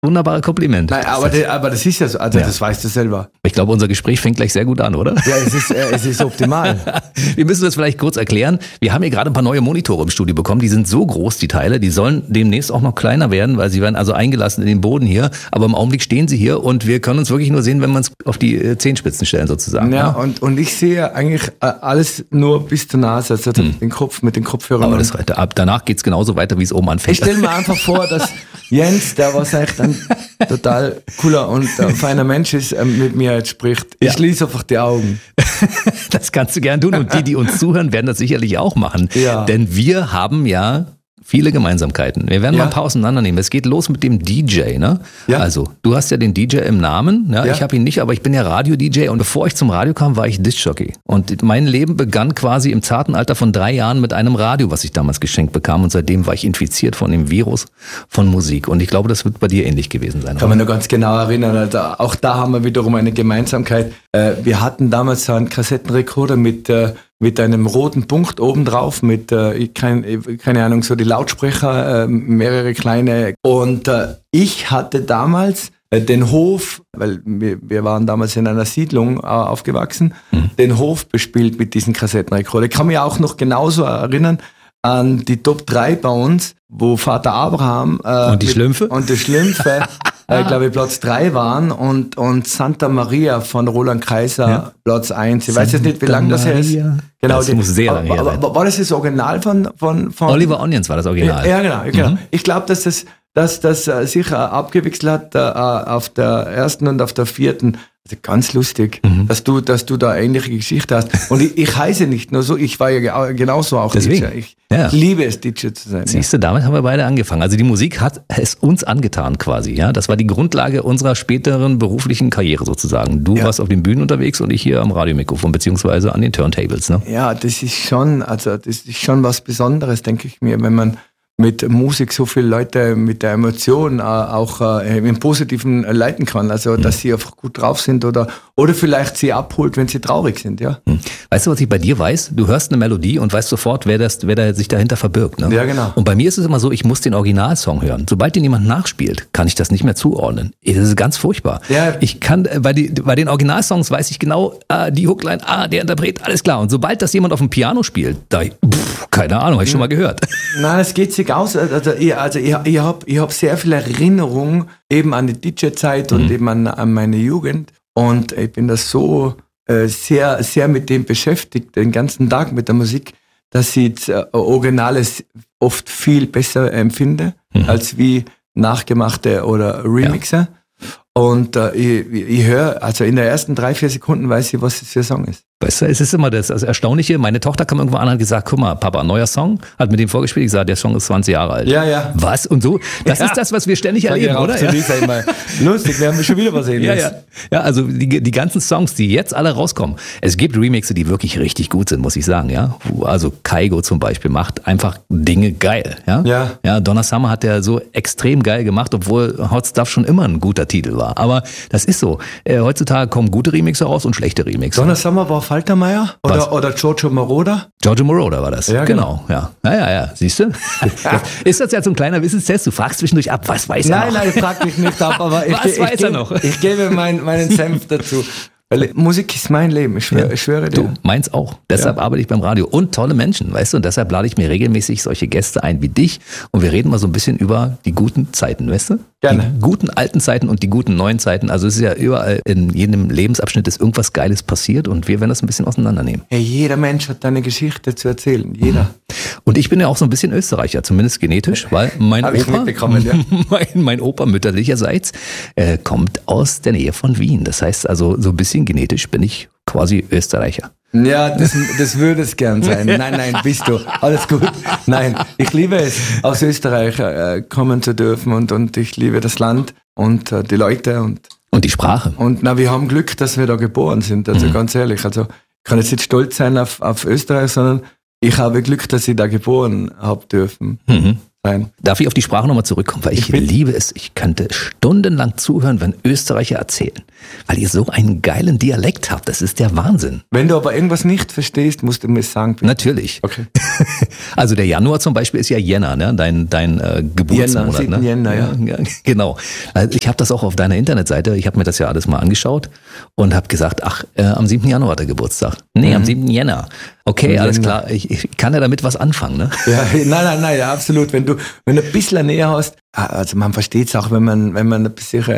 wunderbare Kompliment. Nein, aber das ist ja so, also das weißt du selber. Ich glaube, unser Gespräch fängt gleich sehr gut an, oder? Ja, es ist optimal. Wir müssen das vielleicht kurz erklären. Wir haben hier gerade ein paar neue Monitore im Studio bekommen. Die sind so groß, die Teile. Die sollen demnächst auch noch kleiner werden, weil sie werden also eingelassen in den Boden hier. Aber im Augenblick stehen sie hier und wir können uns wirklich nur sehen, wenn wir uns auf die Zehenspitzen stellen sozusagen. Ja, und ich sehe eigentlich alles nur bis zur Nase, also den Kopf mit den Kopfhörern. Aber danach geht's genauso weiter, wie es oben anfängt. Ich stelle mir einfach vor, dass Jens, der was echt ein total cooler und feiner Mensch ist, mit mir jetzt spricht. Ich schließe einfach die Augen. Das kannst du gern tun und die uns zuhören, werden das sicherlich auch machen. Ja. Denn wir haben ja viele Gemeinsamkeiten. Wir werden mal ein paar auseinandernehmen. Es geht los mit dem DJ, ne? Ja. Also, du hast ja den DJ im Namen. Ja? Ich habe ihn nicht, aber ich bin ja Radio-DJ. Und bevor ich zum Radio kam, war ich Diskjockey. Und mein Leben begann quasi im zarten Alter von 3 Jahren mit einem Radio, was ich damals geschenkt bekam. Und seitdem war ich infiziert von dem Virus von Musik. Und ich glaube, das wird bei dir ähnlich gewesen sein. Kann man nur ganz genau erinnern. Also auch da haben wir wiederum eine Gemeinsamkeit. Wir hatten damals so einen Kassettenrekorder mit einem roten Punkt oben drauf, mit, keine Ahnung, so die Lautsprecher, mehrere kleine. Und ich hatte damals den Hof, weil wir waren damals in einer Siedlung aufgewachsen, den Hof bespielt mit diesen Kassettenrekorder. Ich kann mich auch noch genauso erinnern an die Top 3 bei uns, wo Vater Abraham und die Schlümpfe glaube ich, Platz 3 waren und Santa Maria von Roland Kaiser Platz 1. Ich weiß jetzt nicht, wie lange das her ist. Genau, das muss sehr lange her sein. War das Original von Oliver Onions war das Original. Ja, genau. Ich glaube, dass das sicher abgewechselt hat auf der ersten und auf der vierten. Also ganz lustig, dass du da ähnliche Geschichte hast. Und ich heiße nicht nur so, ich war ja genauso auch Deswegen. DJ. Ich liebe es, DJ zu sein. Siehst du, damit haben wir beide angefangen. Also die Musik hat es uns angetan quasi. Ja, das war die Grundlage unserer späteren beruflichen Karriere sozusagen. Du warst auf den Bühnen unterwegs und ich hier am Radiomikrofon beziehungsweise an den Turntables. Ne? Ja, das ist schon was Besonderes, denke ich mir, wenn man mit Musik so viele Leute mit der Emotion auch im Positiven leiten kann. Also, dass sie einfach gut drauf sind oder vielleicht sie abholt, wenn sie traurig sind, ja. Weißt du, was ich bei dir weiß? Du hörst eine Melodie und weißt sofort, wer da sich dahinter verbirgt, ne? Ja, genau. Und bei mir ist es immer so, ich muss den Originalsong hören. Sobald den jemand nachspielt, kann ich das nicht mehr zuordnen. Das ist ganz furchtbar. Ja. Ich kann, bei den Originalsongs weiß ich genau, die Hookline, der Interpret, alles klar. Und sobald das jemand auf dem Piano spielt, keine Ahnung, habe ich schon mal gehört. Nein, es geht sich aus. Also ich hab sehr viel Erinnerung eben an die DJ-Zeit und eben an meine Jugend. Und ich bin da so sehr, sehr mit dem beschäftigt, den ganzen Tag mit der Musik, dass ich Originales oft viel besser empfinde, als wie nachgemachte oder Remixer. Ja. Und ich höre, also in der ersten 3-4 Sekunden weiß ich, was das für ein Song ist. Weißt du, es ist immer das Erstaunliche. Meine Tochter kam irgendwo an und hat gesagt, guck mal, Papa, neuer Song. Hat mit dem vorgespielt. Ich gesagt, der Song ist 20 Jahre alt. Ja. Was? Und so? Das ist das, was wir ständig erleben, oder? Ja. Lustig, wir haben schon wieder was ähnliches. Ja, also die ganzen Songs, die jetzt alle rauskommen. Es gibt Remixe, die wirklich richtig gut sind, muss ich sagen, ja. Also Kaigo zum Beispiel macht einfach Dinge geil, ja. Ja, Donna Summer hat der so extrem geil gemacht, obwohl Hot Stuff schon immer ein guter Titel war. Aber das ist so. Heutzutage kommen gute Remixe raus und schlechte Remixe. Donna Summer war Faltermeier oder Giorgio Moroder? Giorgio Moroder war das. Ja, genau. Ja. Siehst du? Ist das jetzt so ein kleiner Wissenstest? Du fragst zwischendurch ab, was weiß er noch? Nein, ich frag mich nicht ab, aber was weiß er noch? Ich gebe meinen Senf dazu. Weil Musik ist mein Leben, ich schwöre dir. Du, meins auch. Deshalb arbeite ich beim Radio. Und tolle Menschen, weißt du? Und deshalb lade ich mir regelmäßig solche Gäste ein wie dich. Und wir reden mal so ein bisschen über die guten Zeiten, weißt du? Gerne. Die guten alten Zeiten und die guten neuen Zeiten. Also es ist ja überall, in jedem Lebensabschnitt ist irgendwas Geiles passiert und wir werden das ein bisschen auseinandernehmen. Hey, jeder Mensch hat eine Geschichte zu erzählen. Jeder. Und ich bin ja auch so ein bisschen Österreicher, zumindest genetisch, weil mein Opa mütterlicherseits kommt aus der Nähe von Wien. Das heißt also, so ein bisschen genetisch bin ich quasi Österreicher. Ja, das würde es gern sein. Nein, bist du. Alles gut. Nein, ich liebe es, aus Österreich kommen zu dürfen und ich liebe das Land und die Leute und die Sprache. Und wir haben Glück, dass wir da geboren sind, also ganz ehrlich. Also ich kann jetzt nicht stolz sein auf Österreich, sondern ich habe Glück, dass ich da geboren habe dürfen. Sein. Darf ich auf die Sprache nochmal zurückkommen? Weil ich liebe es. Ich könnte stundenlang zuhören, wenn Österreicher erzählen. Weil ihr so einen geilen Dialekt habt. Das ist der Wahnsinn. Wenn du aber irgendwas nicht verstehst, musst du mir sagen. Bitte. Natürlich. Okay. Also der Januar zum Beispiel ist ja Jänner, ne? Dein Geburtsmonat. Jänner, ne? Jänner, ja. Genau. Also ich habe das auch auf deiner Internetseite, ich habe mir das ja alles mal angeschaut und habe gesagt, am 7. Januar hat er Geburtstag. Nee, am 7. Jänner. Okay, alles klar. Ich kann ja damit was anfangen, ne? Ja, nein, ja, absolut. Wenn du ein bisschen Nähe hast, also man versteht es auch, wenn man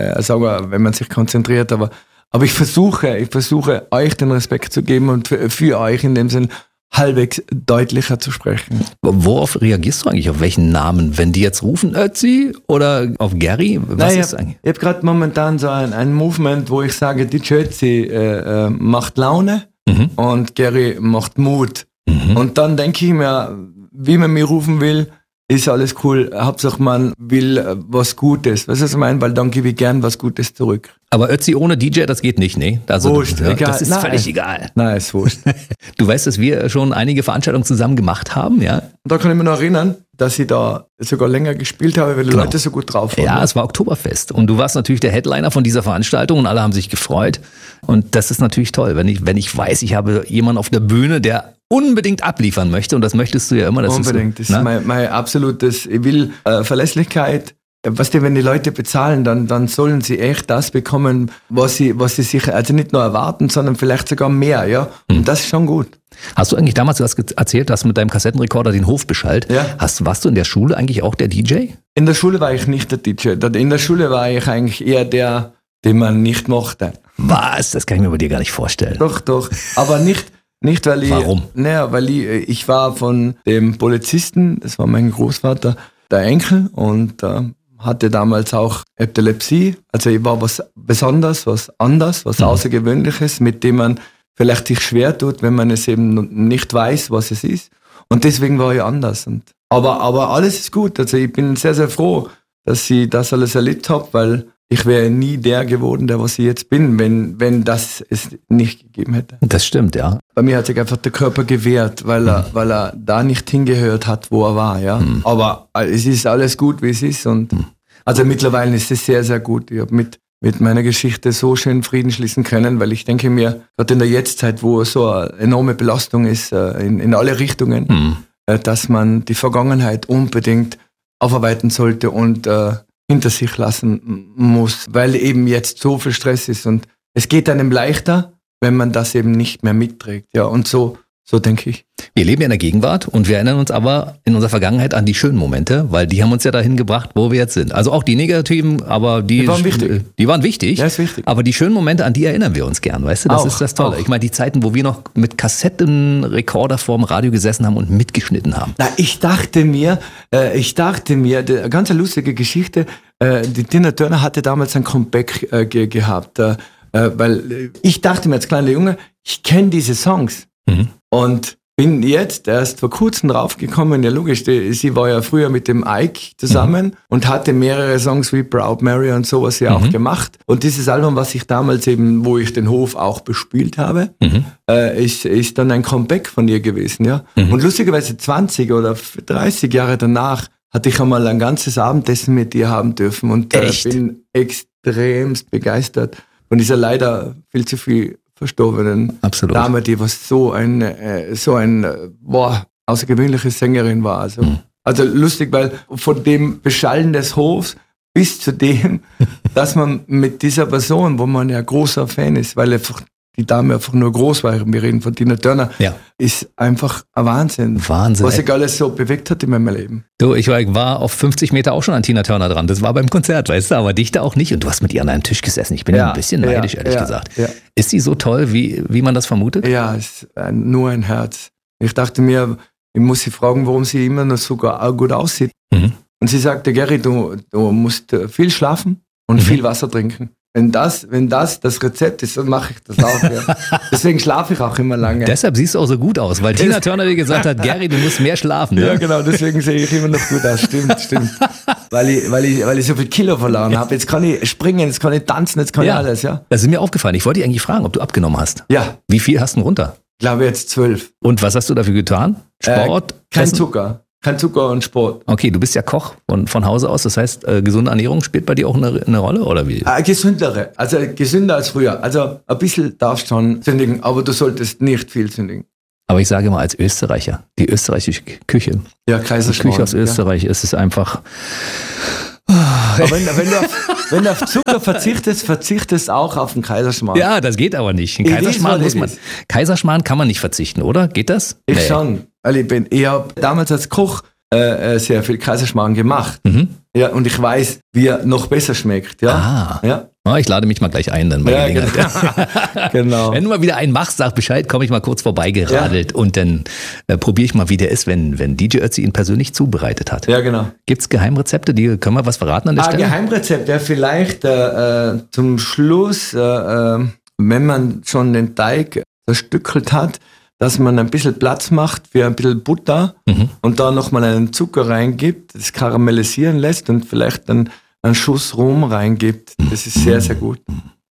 sich konzentriert, aber ich versuche euch den Respekt zu geben und für euch in dem Sinn halbwegs deutlicher zu sprechen. Worauf reagierst du eigentlich? Auf welchen Namen? Wenn die jetzt rufen, Ötzi oder auf Gary? Was ist eigentlich? Ich habe gerade momentan so ein Movement, wo ich sage, die Ötzi macht Laune und Gary macht Mut. Und dann denke ich mir, wie man mich rufen will, ist alles cool. Hauptsache man will was Gutes. Weißt du, was ich meine? Weil dann gebe ich gern was Gutes zurück. Aber Ötzi ohne DJ, das geht nicht, ne? Also, wurscht, egal. Das ist völlig egal. Nein, ist wurscht. Du weißt, dass wir schon einige Veranstaltungen zusammen gemacht haben, ja? Da kann ich mich noch erinnern, dass ich da sogar länger gespielt habe, weil die Leute so gut drauf waren. Ja, es war Oktoberfest. Und du warst natürlich der Headliner von dieser Veranstaltung und alle haben sich gefreut. Und das ist natürlich toll, wenn ich weiß, ich habe jemanden auf der Bühne, der unbedingt abliefern möchte, und das möchtest du ja immer. Das unbedingt, ist so, das ist mein absolutes, ich will Verlässlichkeit. Weißt du, wenn die Leute bezahlen, dann sollen sie echt das bekommen, was sie sich also nicht nur erwarten, sondern vielleicht sogar mehr, ja. Und das ist schon gut. Hast du eigentlich damals, du hast erzählt, dass mit deinem Kassettenrekorder den Hof beschallt. Ja. Warst du in der Schule eigentlich auch der DJ? In der Schule war ich nicht der DJ. In der Schule war ich eigentlich eher der, den man nicht mochte. Was? Das kann ich mir bei dir gar nicht vorstellen. Doch. Aber nicht weil ich... Warum? Naja, weil ich war von dem Polizisten, das war mein Großvater, der Enkel, und hatte damals auch Epilepsie. Also ich war was Besonderes, was anders, was Außergewöhnliches, mit dem man vielleicht sich schwer tut, wenn man es eben nicht weiß, was es ist. Und deswegen war ich anders. Aber alles ist gut. Also ich bin sehr, sehr froh, dass ich das alles erlebt habe, weil ich wäre nie der geworden, der was ich jetzt bin, wenn das es nicht gegeben hätte. Das stimmt, ja. Bei mir hat sich einfach der Körper gewehrt, weil er da nicht hingehört hat, wo er war, ja. Aber es ist alles gut, wie es ist, und also mittlerweile ist es sehr, sehr gut. Ich habe mit meiner Geschichte so schön Frieden schließen können, weil ich denke mir, gerade in der Jetztzeit, wo so eine enorme Belastung ist, in alle Richtungen, dass man die Vergangenheit unbedingt aufarbeiten sollte und hinter sich lassen muss, weil eben jetzt so viel Stress ist, und es geht einem leichter, wenn man das eben nicht mehr mitträgt. Ja, und so denke ich. Wir leben ja in der Gegenwart und wir erinnern uns aber in unserer Vergangenheit an die schönen Momente, weil die haben uns ja dahin gebracht, wo wir jetzt sind. Also auch die negativen, aber die waren wichtig. Die waren wichtig. Ja, ist wichtig. Aber die schönen Momente, an die erinnern wir uns gern, weißt du? Das ist das Tolle. Ich meine, die Zeiten, wo wir noch mit Kassettenrekorder vorm Radio gesessen haben und mitgeschnitten haben. Na, ich dachte mir, eine ganz lustige Geschichte, die Tina Turner hatte damals ein Comeback gehabt, weil ich dachte mir als kleiner Junge, ich kenne diese Songs. Und bin jetzt erst vor kurzem draufgekommen, ja logisch, sie war ja früher mit dem Ike zusammen und hatte mehrere Songs wie Proud Mary und sowas ja auch gemacht. Und dieses Album, was ich damals eben, wo ich den Hof auch bespielt habe, ist dann ein Comeback von ihr gewesen, ja. Und lustigerweise 20 oder 30 Jahre danach hatte ich einmal ein ganzes Abendessen mit ihr haben dürfen und bin extremst begeistert von dieser leider viel zu viel verstorbenen Dame, die was so eine außergewöhnliche Sängerin war. Also lustig, weil von dem Beschallen des Hofs bis zu dem, dass man mit dieser Person, wo man ja großer Fan ist, weil einfach die Dame einfach nur groß war, wir reden von Tina Turner, ist einfach ein Wahnsinn. Was sich alles so bewegt hat in meinem Leben. Du, ich war auf 50 Meter auch schon an Tina Turner dran. Das war beim Konzert, weißt du, aber dichter auch nicht. Und du hast mit ihr an einem Tisch gesessen. Ich bin ein bisschen neidisch, ehrlich gesagt. Ja. Ist sie so toll, wie man das vermutet? Ja, ist nur ein Herz. Ich dachte mir, ich muss sie fragen, warum sie immer noch so gut aussieht. Und sie sagte, Gary, du musst viel schlafen und viel Wasser trinken. Wenn das Rezept ist, dann mache ich das auch. Ja. Deswegen schlafe ich auch immer lange. Deshalb siehst du auch so gut aus, weil Tina Turner dir gesagt hat, Gary, du musst mehr schlafen. Ne? Ja, genau, deswegen sehe ich immer noch gut aus. Stimmt. Weil ich so viel Kilo verloren habe. Jetzt kann ich springen, jetzt kann ich tanzen, jetzt kann ich alles. Ja. Das ist mir aufgefallen. Ich wollte dich eigentlich fragen, ob du abgenommen hast. Ja. Wie viel hast du denn runter? Ich glaube jetzt 12. Und was hast du dafür getan? Sport? Kein Zucker. Kein Zucker und Sport. Okay, du bist ja Koch von Hause aus. Das heißt, gesunde Ernährung spielt bei dir auch eine Rolle, oder wie? Gesündere. Also gesünder als früher. Also ein bisschen darfst du schon sündigen, aber du solltest nicht viel sündigen. Aber ich sage immer als Österreicher, die österreichische Küche. Ja, Kaiserschmarrn. Die Küche aus Österreich ist es einfach... Aber wenn du auf Zucker verzichtest auch auf den Kaiserschmarrn. Ja, das geht aber nicht. Kaiserschmarrn kann man nicht verzichten, oder? Geht das? Ich schon. Also ich habe damals als Koch sehr viel Kaiserschmarrn gemacht. Ja, und ich weiß, wie er noch besser schmeckt. Ja. Ja. Oh, ich lade mich mal gleich ein, dann bei Gelegenheit. Genau. Wenn du mal wieder einen machst, sag Bescheid, komme ich mal kurz vorbeigeradelt und dann probiere ich mal, wie der ist, wenn DJ Ötzi ihn persönlich zubereitet hat. Ja, genau. Gibt's Geheimrezepte? Können wir was verraten an der Stelle? Geheimrezept, ja, vielleicht zum Schluss, wenn man schon den Teig zerstückelt hat, dass man ein bisschen Platz macht für ein bisschen Butter und da nochmal einen Zucker reingibt, das karamellisieren lässt und vielleicht dann einen Schuss Rum reingibt. Das ist sehr, sehr gut.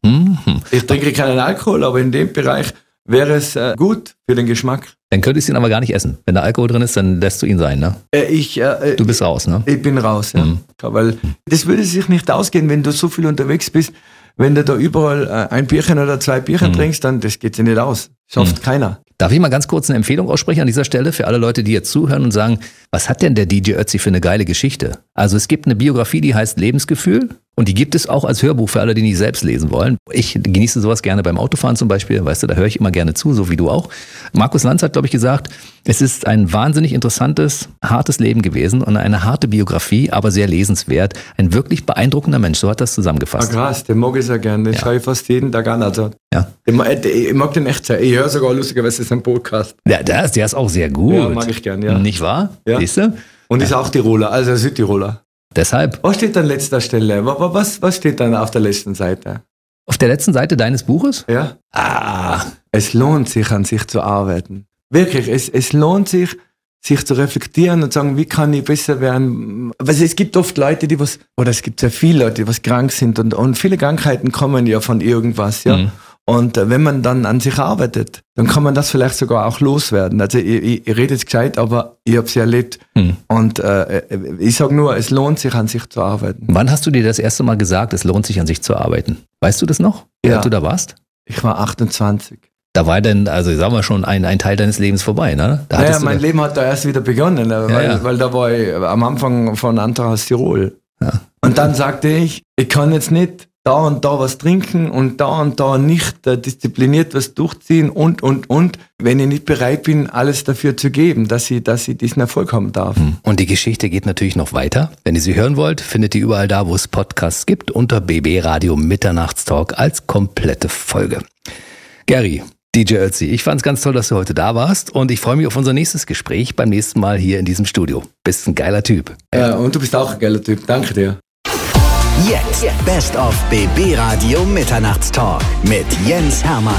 Ich trinke keinen Alkohol, aber in dem Bereich wäre es gut für den Geschmack. Dann könntest du ihn aber gar nicht essen. Wenn da Alkohol drin ist, dann lässt du ihn sein, ne? Du bist raus, ne? Ich bin raus, ja. Weil das würde sich nicht ausgehen, wenn du so viel unterwegs bist. Wenn du da überall ein Bierchen oder 2 Bierchen trinkst, dann das geht sich nicht aus. Schafft keiner. Darf ich mal ganz kurz eine Empfehlung aussprechen an dieser Stelle für alle Leute, die jetzt zuhören und sagen, was hat denn der DJ Ötzi für eine geile Geschichte? Also es gibt eine Biografie, die heißt Lebensgefühl und die gibt es auch als Hörbuch für alle, die nicht selbst lesen wollen. Ich genieße sowas gerne beim Autofahren zum Beispiel, weißt du, da höre ich immer gerne zu, so wie du auch. Markus Lanz hat, glaube ich, gesagt, es ist ein wahnsinnig interessantes, hartes Leben gewesen und eine harte Biografie, aber sehr lesenswert. Ein wirklich beeindruckender Mensch, so hat das zusammengefasst. Krass, den mag ich sehr gerne, den schaue ich fast jeden Tag an. Also, ich mag den echt sehr. Ich höre sogar lustigerweise seinen Podcast. Ja, der ist auch sehr gut. Ja, mag ich gerne, ja. Nicht wahr? Ja. Siehst du? Und ist auch Tiroler, also Südtiroler. Deshalb. Was steht an letzter Stelle? Was steht dann auf der letzten Seite? Auf der letzten Seite deines Buches? Ja. Es lohnt sich, an sich zu arbeiten. Wirklich, es lohnt sich zu reflektieren und sagen, wie kann ich besser werden? Also es gibt oft Leute, es gibt sehr viele Leute, die krank sind und viele Krankheiten kommen ja von irgendwas, ja. Und wenn man dann an sich arbeitet, dann kann man das vielleicht sogar auch loswerden. Also ich rede jetzt gescheit, aber ich habe es ja erlebt. Und ich sage nur, es lohnt sich, an sich zu arbeiten. Wann hast du dir das erste Mal gesagt, es lohnt sich, an sich zu arbeiten? Weißt du das noch, wie alt du da warst? Ich war 28. Da war dann, also sagen wir schon, ein Teil deines Lebens vorbei, ne? Mein Leben hat da erst wieder begonnen, weil da war ich am Anfang von Antrag Tirol. Ja. Und dann sagte ich kann jetzt nicht da und da was trinken und da nicht diszipliniert was durchziehen und, wenn ich nicht bereit bin, alles dafür zu geben, dass ich diesen Erfolg haben darf. Und die Geschichte geht natürlich noch weiter. Wenn ihr sie hören wollt, findet ihr überall da, wo es Podcasts gibt, unter BB Radio Mitternachtstalk als komplette Folge. Gary, DJ Ötzi, ich fand es ganz toll, dass du heute da warst und ich freue mich auf unser nächstes Gespräch beim nächsten Mal hier in diesem Studio. Bist ein geiler Typ. Ja, und du bist auch ein geiler Typ. Danke dir. Jetzt Best of BB Radio Mitternachtstalk mit Jens Hermann.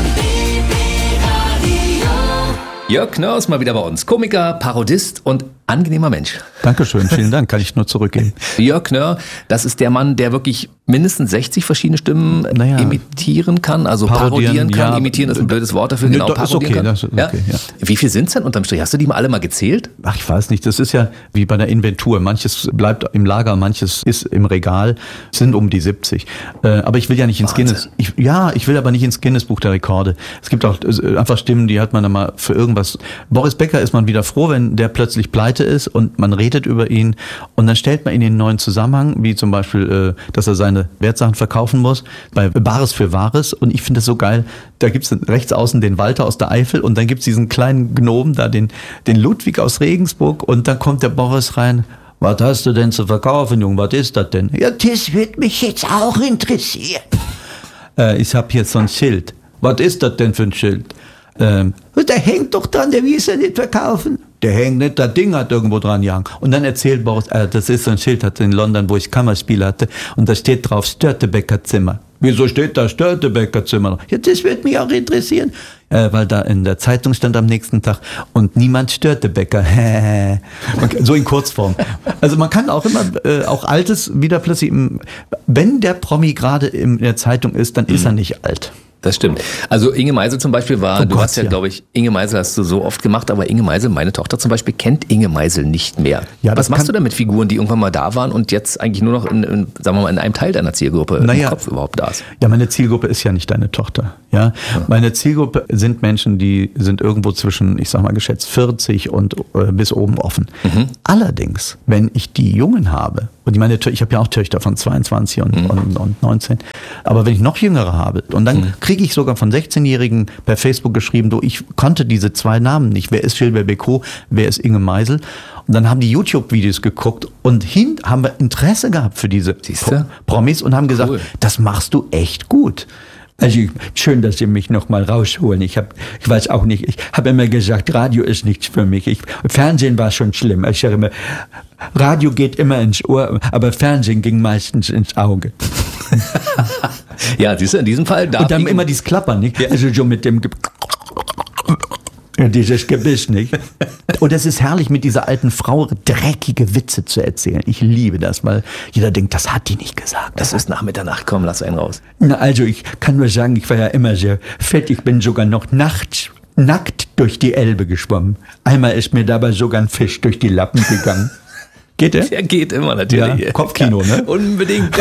Jörg Knörr ist mal wieder bei uns. Komiker, Parodist und angenehmer Mensch. Dankeschön, vielen Dank, kann ich nur zurückgeben. Jörg Knörr, das ist der Mann, der wirklich mindestens 60 verschiedene Stimmen imitieren kann, also parodieren kann. Ja, imitieren ist ein blödes Wort dafür, genau, parodieren kann. Das ist okay, ja? Wie viel sind es denn unterm Strich? Hast du die mal alle mal gezählt? Ach, ich weiß nicht, das ist ja wie bei der Inventur. Manches bleibt im Lager, manches ist im Regal, sind um die 70. Aber ich will ja nicht ins Guinness. Ich will aber nicht ins Guinness-Buch der Rekorde. Es gibt auch einfach Stimmen, die hat man dann mal für irgendwas. Boris Becker ist man wieder froh, wenn der plötzlich pleite ist und man redet über ihn und dann stellt man ihn in einen neuen Zusammenhang, wie zum Beispiel, dass er seine Wertsachen verkaufen muss, bei Bares für Wahres, und ich finde das so geil, da gibt's rechts außen den Walter aus der Eifel und dann gibt's diesen kleinen Gnomen da, den Ludwig aus Regensburg, und dann kommt der Boris rein. Was hast du denn zu verkaufen, Junge? Was ist das denn? Ja, das wird mich jetzt auch interessieren. Ich habe hier so ein Schild. Was ist das denn für ein Schild? Der hängt doch dran, der will es ja nicht verkaufen. Der hängt nicht, das Ding hat irgendwo dran gehangen. Und dann erzählt Boris, das ist so ein Schild, hatte in London, wo ich Kammerspiel hatte, und da steht drauf Störtebecker Zimmer. Wieso steht da Störtebecker Zimmer? Ja, das würde mich auch interessieren. Weil da in der Zeitung stand am nächsten Tag, und niemand Störtebecker. So in Kurzform. Also man kann auch immer, auch Altes wieder plötzlich, wenn der Promi gerade in der Zeitung ist, dann ist er nicht alt. Das stimmt. Also Inge Meisel zum Beispiel hast ja, glaube ich, Inge Meisel hast du so oft gemacht, aber Inge Meisel, meine Tochter zum Beispiel, kennt Inge Meisel nicht mehr. Ja, was machst du denn mit Figuren, die irgendwann mal da waren und jetzt eigentlich nur noch sagen wir mal, in einem Teil deiner Zielgruppe im Kopf überhaupt da ist? Ja, meine Zielgruppe ist ja nicht deine Tochter. Ja? Meine Zielgruppe sind Menschen, die sind irgendwo zwischen, ich sag mal geschätzt 40 und bis oben offen. Allerdings, wenn ich die Jungen habe, und ich habe ja auch Töchter von 22 und 19, aber wenn ich noch Jüngere habe und dann kriege ich sogar von 16-Jährigen per Facebook geschrieben, ich konnte diese 2 Namen nicht. Wer ist Gilbert Bécaud, wer ist Inge Meisel? Und dann haben die YouTube-Videos geguckt und haben wir Interesse gehabt für diese Promis und haben gesagt, das machst du echt gut. Also schön, dass Sie mich noch mal rausholen. Ich weiß auch nicht, ich habe immer gesagt, Radio ist nichts für mich. Fernsehen war schon schlimm. Ich sage immer, Radio geht immer ins Ohr, aber Fernsehen ging meistens ins Auge. Ja, siehst du, in diesem Fall und dann immer dieses Klappern, nicht? Ja. Also so mit dem dieses Gebiss, nicht? Und es ist herrlich, mit dieser alten Frau dreckige Witze zu erzählen. Ich liebe das, weil jeder denkt, das hat die nicht gesagt. Das ist nach Mitternacht, komm, lass einen raus. Na, also ich kann nur sagen, ich war ja immer sehr fett. Ich bin sogar noch nachts nackt durch die Elbe geschwommen. Einmal ist mir dabei sogar ein Fisch durch die Lappen gegangen. Geht der? Der geht immer natürlich. Ja, Kopfkino, ne? Unbedingt.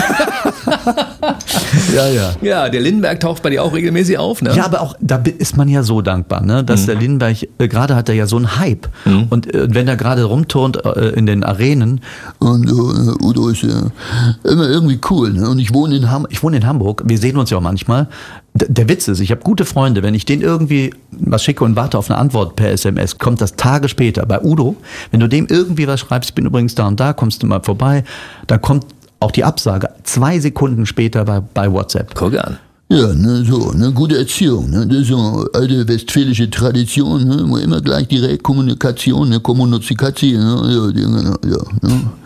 Ja. Ja, der Lindenberg taucht bei dir auch regelmäßig auf, ne? Ja, aber auch, da ist man ja so dankbar, ne? Dass der Lindenberg, gerade hat er ja so einen Hype. Und wenn er gerade rumturnt in den Arenen, und Udo ist ja immer irgendwie cool, ne? Und ich wohne in Hamburg, wir sehen uns ja auch manchmal. Der Witz ist, ich habe gute Freunde, wenn ich denen irgendwie was schicke und warte auf eine Antwort per SMS, kommt das Tage später. Bei Udo, wenn du dem irgendwie was schreibst, ich bin übrigens da und da, kommst du mal vorbei, dann kommt auch die Absage 2 Sekunden später bei WhatsApp. Guck an. Ja, ne, so, ne, gute Erziehung, ne, das ist so alte westfälische Tradition, ne, wo immer gleich direkt Kommunikation, ne, Kommunikation, ja.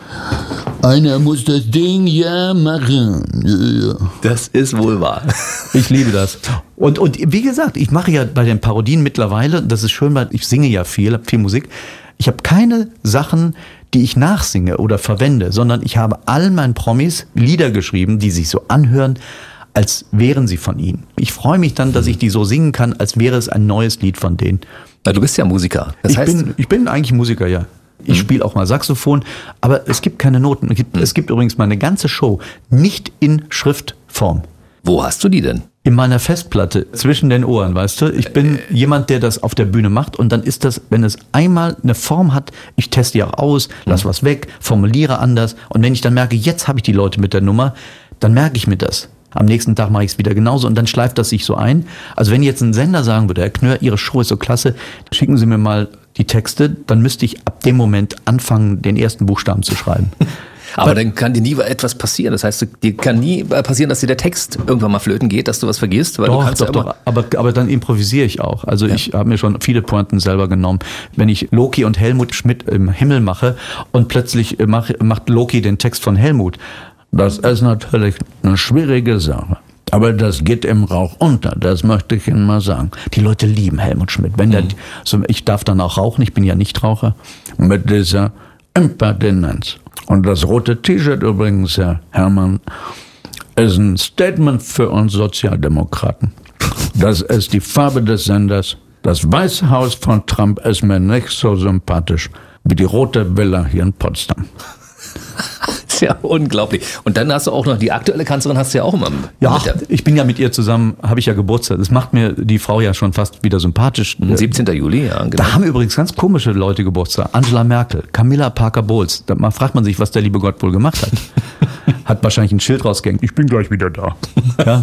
Einer muss das Ding ja machen. Ja. Das ist wohl wahr. Ich liebe das. Und wie gesagt, ich mache ja bei den Parodien mittlerweile, das ist schön, weil ich singe ja viel Musik. Ich habe keine Sachen, die ich nachsinge oder verwende, sondern ich habe allen meinen Promis Lieder geschrieben, die sich so anhören, als wären sie von ihnen. Ich freue mich dann, dass ich die so singen kann, als wäre es ein neues Lied von denen. Na, du bist ja Musiker. Ich bin eigentlich Musiker, ja. Ich spiele auch mal Saxophon, aber es gibt keine Noten. Es gibt übrigens meine ganze Show nicht in Schriftform. Wo hast du die denn? In meiner Festplatte, zwischen den Ohren, weißt du? Ich bin jemand, der das auf der Bühne macht und dann ist das, wenn es einmal eine Form hat, ich teste die auch aus, lass was weg, formuliere anders und wenn ich dann merke, jetzt habe ich die Leute mit der Nummer, dann merke ich mir das. Am nächsten Tag mache ich es wieder genauso und dann schleift das sich so ein. Also wenn jetzt ein Sender sagen würde, Herr Knör, Ihre Show ist so klasse, schicken Sie mir mal die Texte, dann müsste ich ab dem Moment anfangen, den ersten Buchstaben zu schreiben. Aber dann kann dir nie etwas passieren. Das heißt, dir kann nie passieren, dass dir der Text irgendwann mal flöten geht, dass du was vergisst. Weil Doch. Aber dann improvisiere ich auch. Also ich habe mir schon viele Pointen selber genommen. Wenn ich Loki und Helmut Schmidt im Himmel mache und plötzlich macht Loki den Text von Helmut. Das ist natürlich eine schwierige Sache. Aber das geht im Rauch unter, das möchte ich Ihnen mal sagen. Die Leute lieben Helmut Schmidt. Ich darf dann auch rauchen, ich bin ja Nichtraucher. Mit dieser Impertinenz. Und das rote T-Shirt übrigens, Herr Herrmann, ist ein Statement für uns Sozialdemokraten. Das ist die Farbe des Senders. Das Weiße Haus von Trump ist mir nicht so sympathisch wie die rote Villa hier in Potsdam. Das ist ja unglaublich. Und dann hast du auch noch die aktuelle Kanzlerin, hast du ja auch immer. Ja, ich bin ja mit ihr zusammen, habe ich ja Geburtstag. Das macht mir die Frau ja schon fast wieder sympathisch. 17. Juli, ja, genau. Da haben übrigens ganz komische Leute Geburtstag. Angela Merkel, Camilla Parker Bowles. Da fragt man sich, was der liebe Gott wohl gemacht hat. Hat wahrscheinlich ein Schild rausgehängt. Ich bin gleich wieder da. Ja.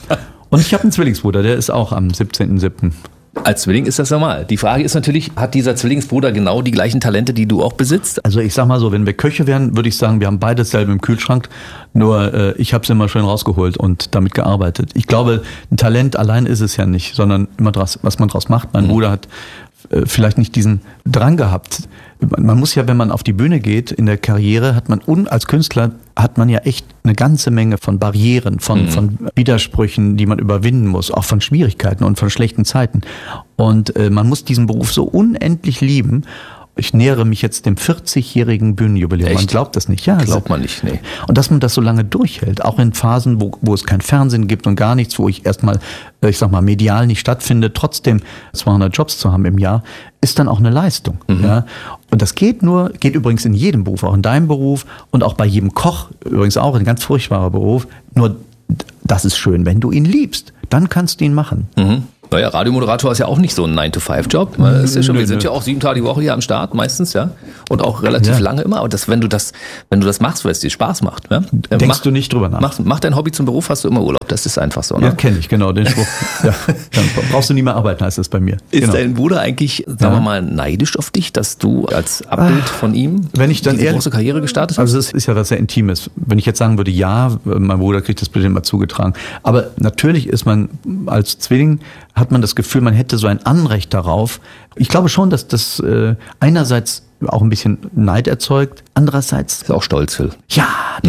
Und ich habe einen Zwillingsbruder, der ist auch am 17.07. Als Zwilling ist das normal. Die Frage ist natürlich, hat dieser Zwillingsbruder genau die gleichen Talente, die du auch besitzt? Also ich sag mal so, wenn wir Köche wären, würde ich sagen, wir haben beides selber im Kühlschrank. Nur ich habe es immer schön rausgeholt und damit gearbeitet. Ich glaube, ein Talent allein ist es ja nicht, sondern immer was man draus macht. Mein Bruder hat vielleicht nicht diesen Drang gehabt. Man muss ja, wenn man auf die Bühne geht in der Karriere, als Künstler hat man ja echt eine ganze Menge von Barrieren, von Widersprüchen, die man überwinden muss, auch von Schwierigkeiten und von schlechten Zeiten. Und man muss diesen Beruf so unendlich lieben. ich nähere mich jetzt dem 40-jährigen Bühnenjubiläum. Echt? Man glaubt das nicht. Ja, Glaubt man nicht, nee. Und dass man das so lange durchhält, auch in Phasen, wo es kein Fernsehen gibt und gar nichts, wo ich erstmal, ich sag mal, medial nicht stattfinde, trotzdem 200 Jobs zu haben im Jahr, ist dann auch eine Leistung. Ja? Und das geht übrigens in jedem Beruf, auch in deinem Beruf und auch bei jedem Koch, übrigens auch ein ganz furchtbarer Beruf, nur das ist schön, wenn du ihn liebst, dann kannst du ihn machen. Naja, Radiomoderator ist ja auch nicht so ein 9-to-5-Job. Wir sind ja auch 7 Tage die Woche hier am Start, meistens, ja. Und auch relativ lange immer. Aber wenn du das machst, weil es dir Spaß macht, ja. Denkst du nicht drüber nach. Mach dein Hobby zum Beruf, hast du immer Urlaub. Das ist einfach so, ne? Ja, kenne ich, genau, den Spruch. Ja, dann brauchst du nie mehr arbeiten, heißt das bei mir. Ist dein Bruder eigentlich, sagen wir mal, neidisch auf dich, dass du als Abbild von ihm diese große Karriere gestartet hast? Also es ist ja was sehr Intimes. Wenn ich jetzt sagen würde, ja, mein Bruder kriegt das bitte immer zugetragen. Aber natürlich ist man als Zwilling, hat man das Gefühl, man hätte so ein Anrecht darauf. Ich glaube schon, dass das einerseits auch ein bisschen Neid erzeugt, andererseits... Ist auch stolz, Phil. Ja,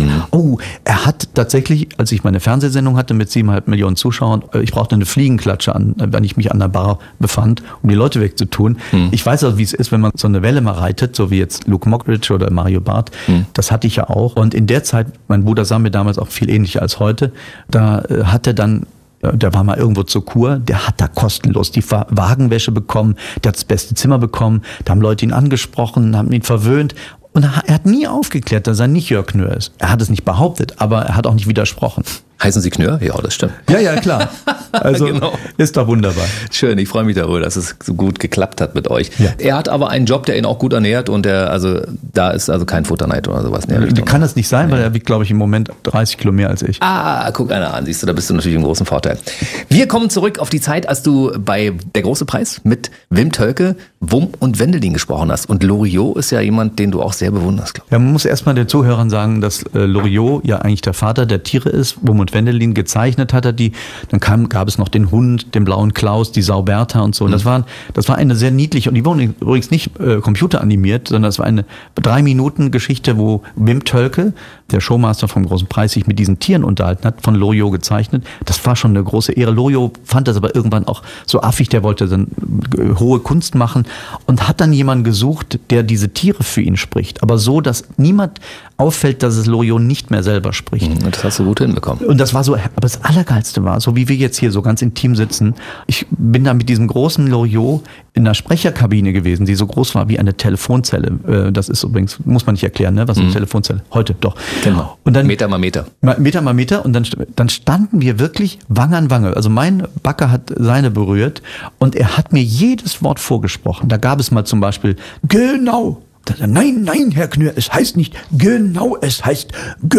er hat tatsächlich, als ich meine Fernsehsendung hatte mit 7,5 Millionen Zuschauern, ich brauchte eine Fliegenklatsche wenn ich mich an der Bar befand, um die Leute wegzutun. Ich weiß also, wie es ist, wenn man so eine Welle mal reitet, so wie jetzt Luke Mockridge oder Mario Barth. Das hatte ich ja auch. Und in der Zeit, mein Bruder sah mir damals auch viel ähnlicher als heute, da hat er dann... Der war mal irgendwo zur Kur, der hat da kostenlos die Wagenwäsche bekommen, der hat das beste Zimmer bekommen, da haben Leute ihn angesprochen, haben ihn verwöhnt und er hat nie aufgeklärt, dass er nicht Jörg Knör ist. Er hat es nicht behauptet, aber er hat auch nicht widersprochen. Heißen Sie Knör? Ja, das stimmt. Ja, klar. Also genau. Ist doch wunderbar. Schön, ich freue mich darüber, dass es so gut geklappt hat mit euch. Ja. Er hat aber einen Job, der ihn auch gut ernährt und da ist also kein Futterneid oder sowas. Kann das nicht sein, weil er wiegt, glaube ich, im Moment 30 Kilo mehr als ich. Guck einer an, siehst du, da bist du natürlich im großen Vorteil. Wir kommen zurück auf die Zeit, als du bei Der große Preis mit Wim Tölke, Wum und Wendelin gesprochen hast. Und Loriot ist ja jemand, den du auch sehr bewunderst, glaube ich. Ja, man muss erstmal den Zuhörern sagen, dass Loriot ja eigentlich der Vater der Tiere ist. Wum und Wendelin gezeichnet hat er die. Dann gab es noch den Hund, den blauen Klaus, die Sau Bertha und so. Und das war eine sehr niedliche, und die wurden übrigens nicht computeranimiert, sondern es war eine 3-Minuten-Geschichte, wo Wim Tölke, der Showmaster vom Großen Preis, sich mit diesen Tieren unterhalten hat, von Loriot gezeichnet. Das war schon eine große Ehre. Loriot fand das aber irgendwann auch so affig, der wollte dann hohe Kunst machen und hat dann jemanden gesucht, der diese Tiere für ihn spricht. Aber so, dass niemand auffällt, dass es Loriot nicht mehr selber spricht. Das hast du gut hinbekommen. Und das war so, aber das Allergeilste war, so wie wir jetzt hier so ganz intim sitzen, ich bin da mit diesem großen Loriot in einer Sprecherkabine gewesen, die so groß war wie eine Telefonzelle. Das ist übrigens, muss man nicht erklären, ne? Was ist eine Telefonzelle? Heute, doch. Genau. Und dann, Meter mal Meter. Meter mal Meter, und dann standen wir wirklich Wange an Wange. Also mein Backe hat seine berührt und er hat mir jedes Wort vorgesprochen. Da gab es mal zum Beispiel, genau. Nein, Herr Knör, es heißt nicht genau, es heißt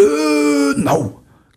genau.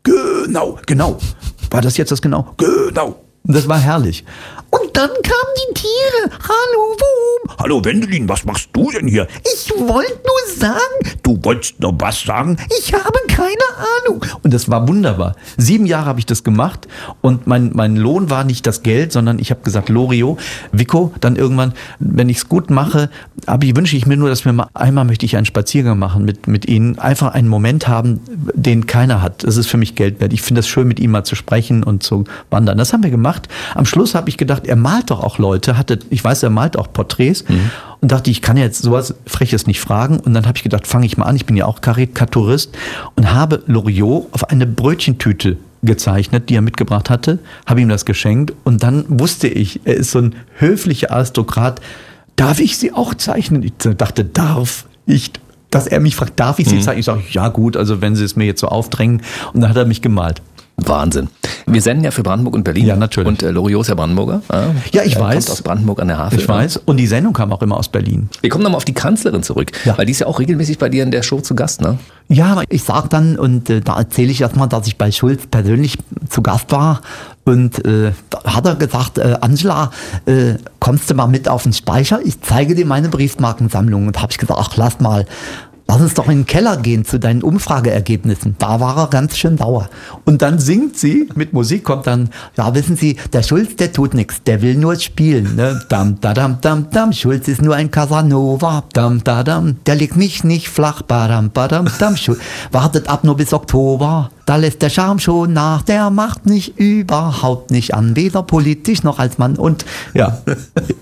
War das jetzt das genau? Genau. Und das war herrlich. Und dann kamen die Tiere. Hallo, Wum. Hallo, Wendelin, was machst du denn hier? Ich wollte nur sagen. Du wolltest nur was sagen? Ich habe keine Ahnung. Und das war wunderbar. 7 Jahre habe ich das gemacht und mein Lohn war nicht das Geld, sondern ich habe gesagt, Loriot, Vico, dann irgendwann, wenn ich es gut mache, wünsche ich mir nur, dass einmal möchte ich einen Spaziergang machen mit Ihnen, einfach einen Moment haben, den keiner hat. Das ist für mich Geld wert. Ich finde es schön, mit ihm mal zu sprechen und zu wandern. Das haben wir gemacht. Am Schluss habe ich gedacht, er malt doch auch Leute, ich weiß, er malt auch Porträts und dachte, ich kann jetzt sowas Freches nicht fragen, und dann habe ich gedacht, fange ich mal an, ich bin ja auch Karikaturist, und habe Loriot auf eine Brötchentüte gezeichnet, die er mitgebracht hatte, habe ihm das geschenkt, und dann wusste ich, er ist so ein höflicher Aristokrat, darf ich sie auch zeichnen? Ich dachte, dass er mich fragt, darf ich sie zeichnen? Ich sage, ja gut, also wenn Sie es mir jetzt so aufdrängen, und dann hat er mich gemalt. Wahnsinn. Wir senden ja für Brandenburg und Berlin. Ja, natürlich. Und Loriot ist ja Brandenburger. Ja, ich weiß. Kommt aus Brandenburg an der Havel. Ich weiß. Und die Sendung kam auch immer aus Berlin. Wir kommen nochmal auf die Kanzlerin zurück. Ja. Weil die ist ja auch regelmäßig bei dir in der Show zu Gast, ne? Ja, ich sag dann, und da erzähle ich erstmal, dass ich bei Schulz persönlich zu Gast war. Und da hat er gesagt, Angela, kommst du mal mit auf den Speicher? Ich zeige dir meine Briefmarkensammlung. Und habe ich gesagt, ach, lass uns doch in den Keller gehen zu deinen Umfrageergebnissen. Da war er ganz schön sauer. Und dann singt sie, mit Musik kommt dann, ja, wissen Sie, der Schulz, der tut nichts, der will nur spielen. Ne? Dam, da, dam, dam, dam, Schulz ist nur ein Casanova. Dam, da, dam, der legt mich nicht flach. Badam, badam, dam, Schulz wartet ab nur bis Oktober. Da lässt der Charme schon nach, der macht mich überhaupt nicht an, weder politisch noch als Mann. Und ja,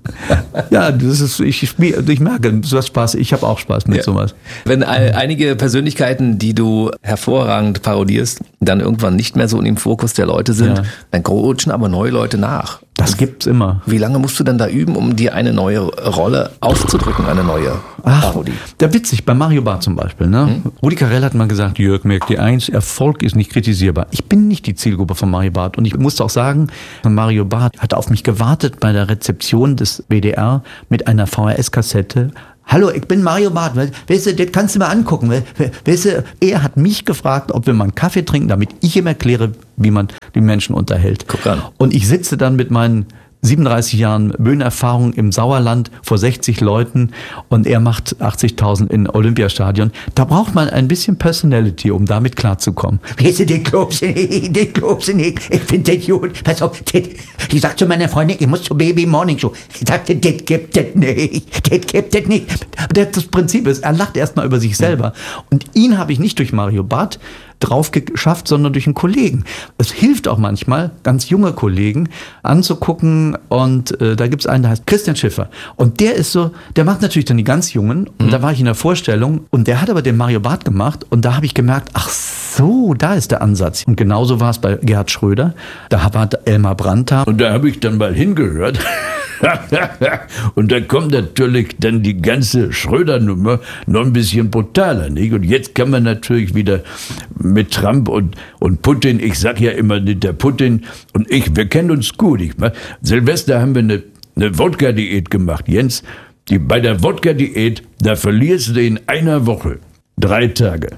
Ja, das ist, ich merke, du hast Spaß, ich habe auch Spaß mit sowas. Wenn einige Persönlichkeiten, die du hervorragend parodierst, dann irgendwann nicht mehr so in dem Fokus der Leute sind, dann rutschen aber neue Leute nach. Das gibt's immer. Wie lange musst du denn da üben, um dir eine neue Rolle auszudrücken, eine neue Parodie? Der witzig, bei Mario Barth zum Beispiel. Ne? Rudi Carrell hat mal gesagt, Jörg, merk dir eins, Erfolg ist nicht kritisierbar. Ich bin nicht die Zielgruppe von Mario Barth. Und ich musste auch sagen, Mario Barth hat auf mich gewartet bei der Rezeption des WDR mit einer VHS-Kassette. Hallo, ich bin Mario Barth. Weißt du, das kannst du mal angucken. Weißt du, er hat mich gefragt, ob wir mal einen Kaffee trinken, damit ich ihm erkläre, wie man die Menschen unterhält. Guck an. Und ich sitze dann mit meinen 37 Jahren Bühnenerfahrung im Sauerland vor 60 Leuten und er macht 80.000 in Olympiastadion. Da braucht man ein bisschen Personality, um damit klarzukommen. Weißt du, das glaubst du nicht. Ich finde das gut. Pass auf, ich sag zu meiner Freundin, ich muss zur Baby Morning Show. Ich sagte, das gibt es nicht. Das Prinzip ist, er lacht erstmal über sich selber. Und ihn habe ich nicht durch Mario Barth drauf geschafft, sondern durch einen Kollegen. Es hilft auch manchmal, ganz junge Kollegen anzugucken und da gibt's einen, der heißt Christian Schiffer und der ist so, der macht natürlich dann die ganz Jungen und da war ich in der Vorstellung und der hat aber den Mario Barth gemacht und da habe ich gemerkt, ach so, da ist der Ansatz. Und genauso war es bei Gerhard Schröder, da war Elmar Brandt da und da habe ich dann mal hingehört. Und da kommt natürlich dann die ganze Schröder-Nummer noch ein bisschen brutaler, nicht? Und jetzt kann man natürlich wieder mit Trump und Putin, ich sag ja immer, der Putin und ich, wir kennen uns gut. Silvester haben wir eine Wodka-Diät gemacht. Jens, bei der Wodka-Diät, da verlierst du in einer Woche 3 Tage.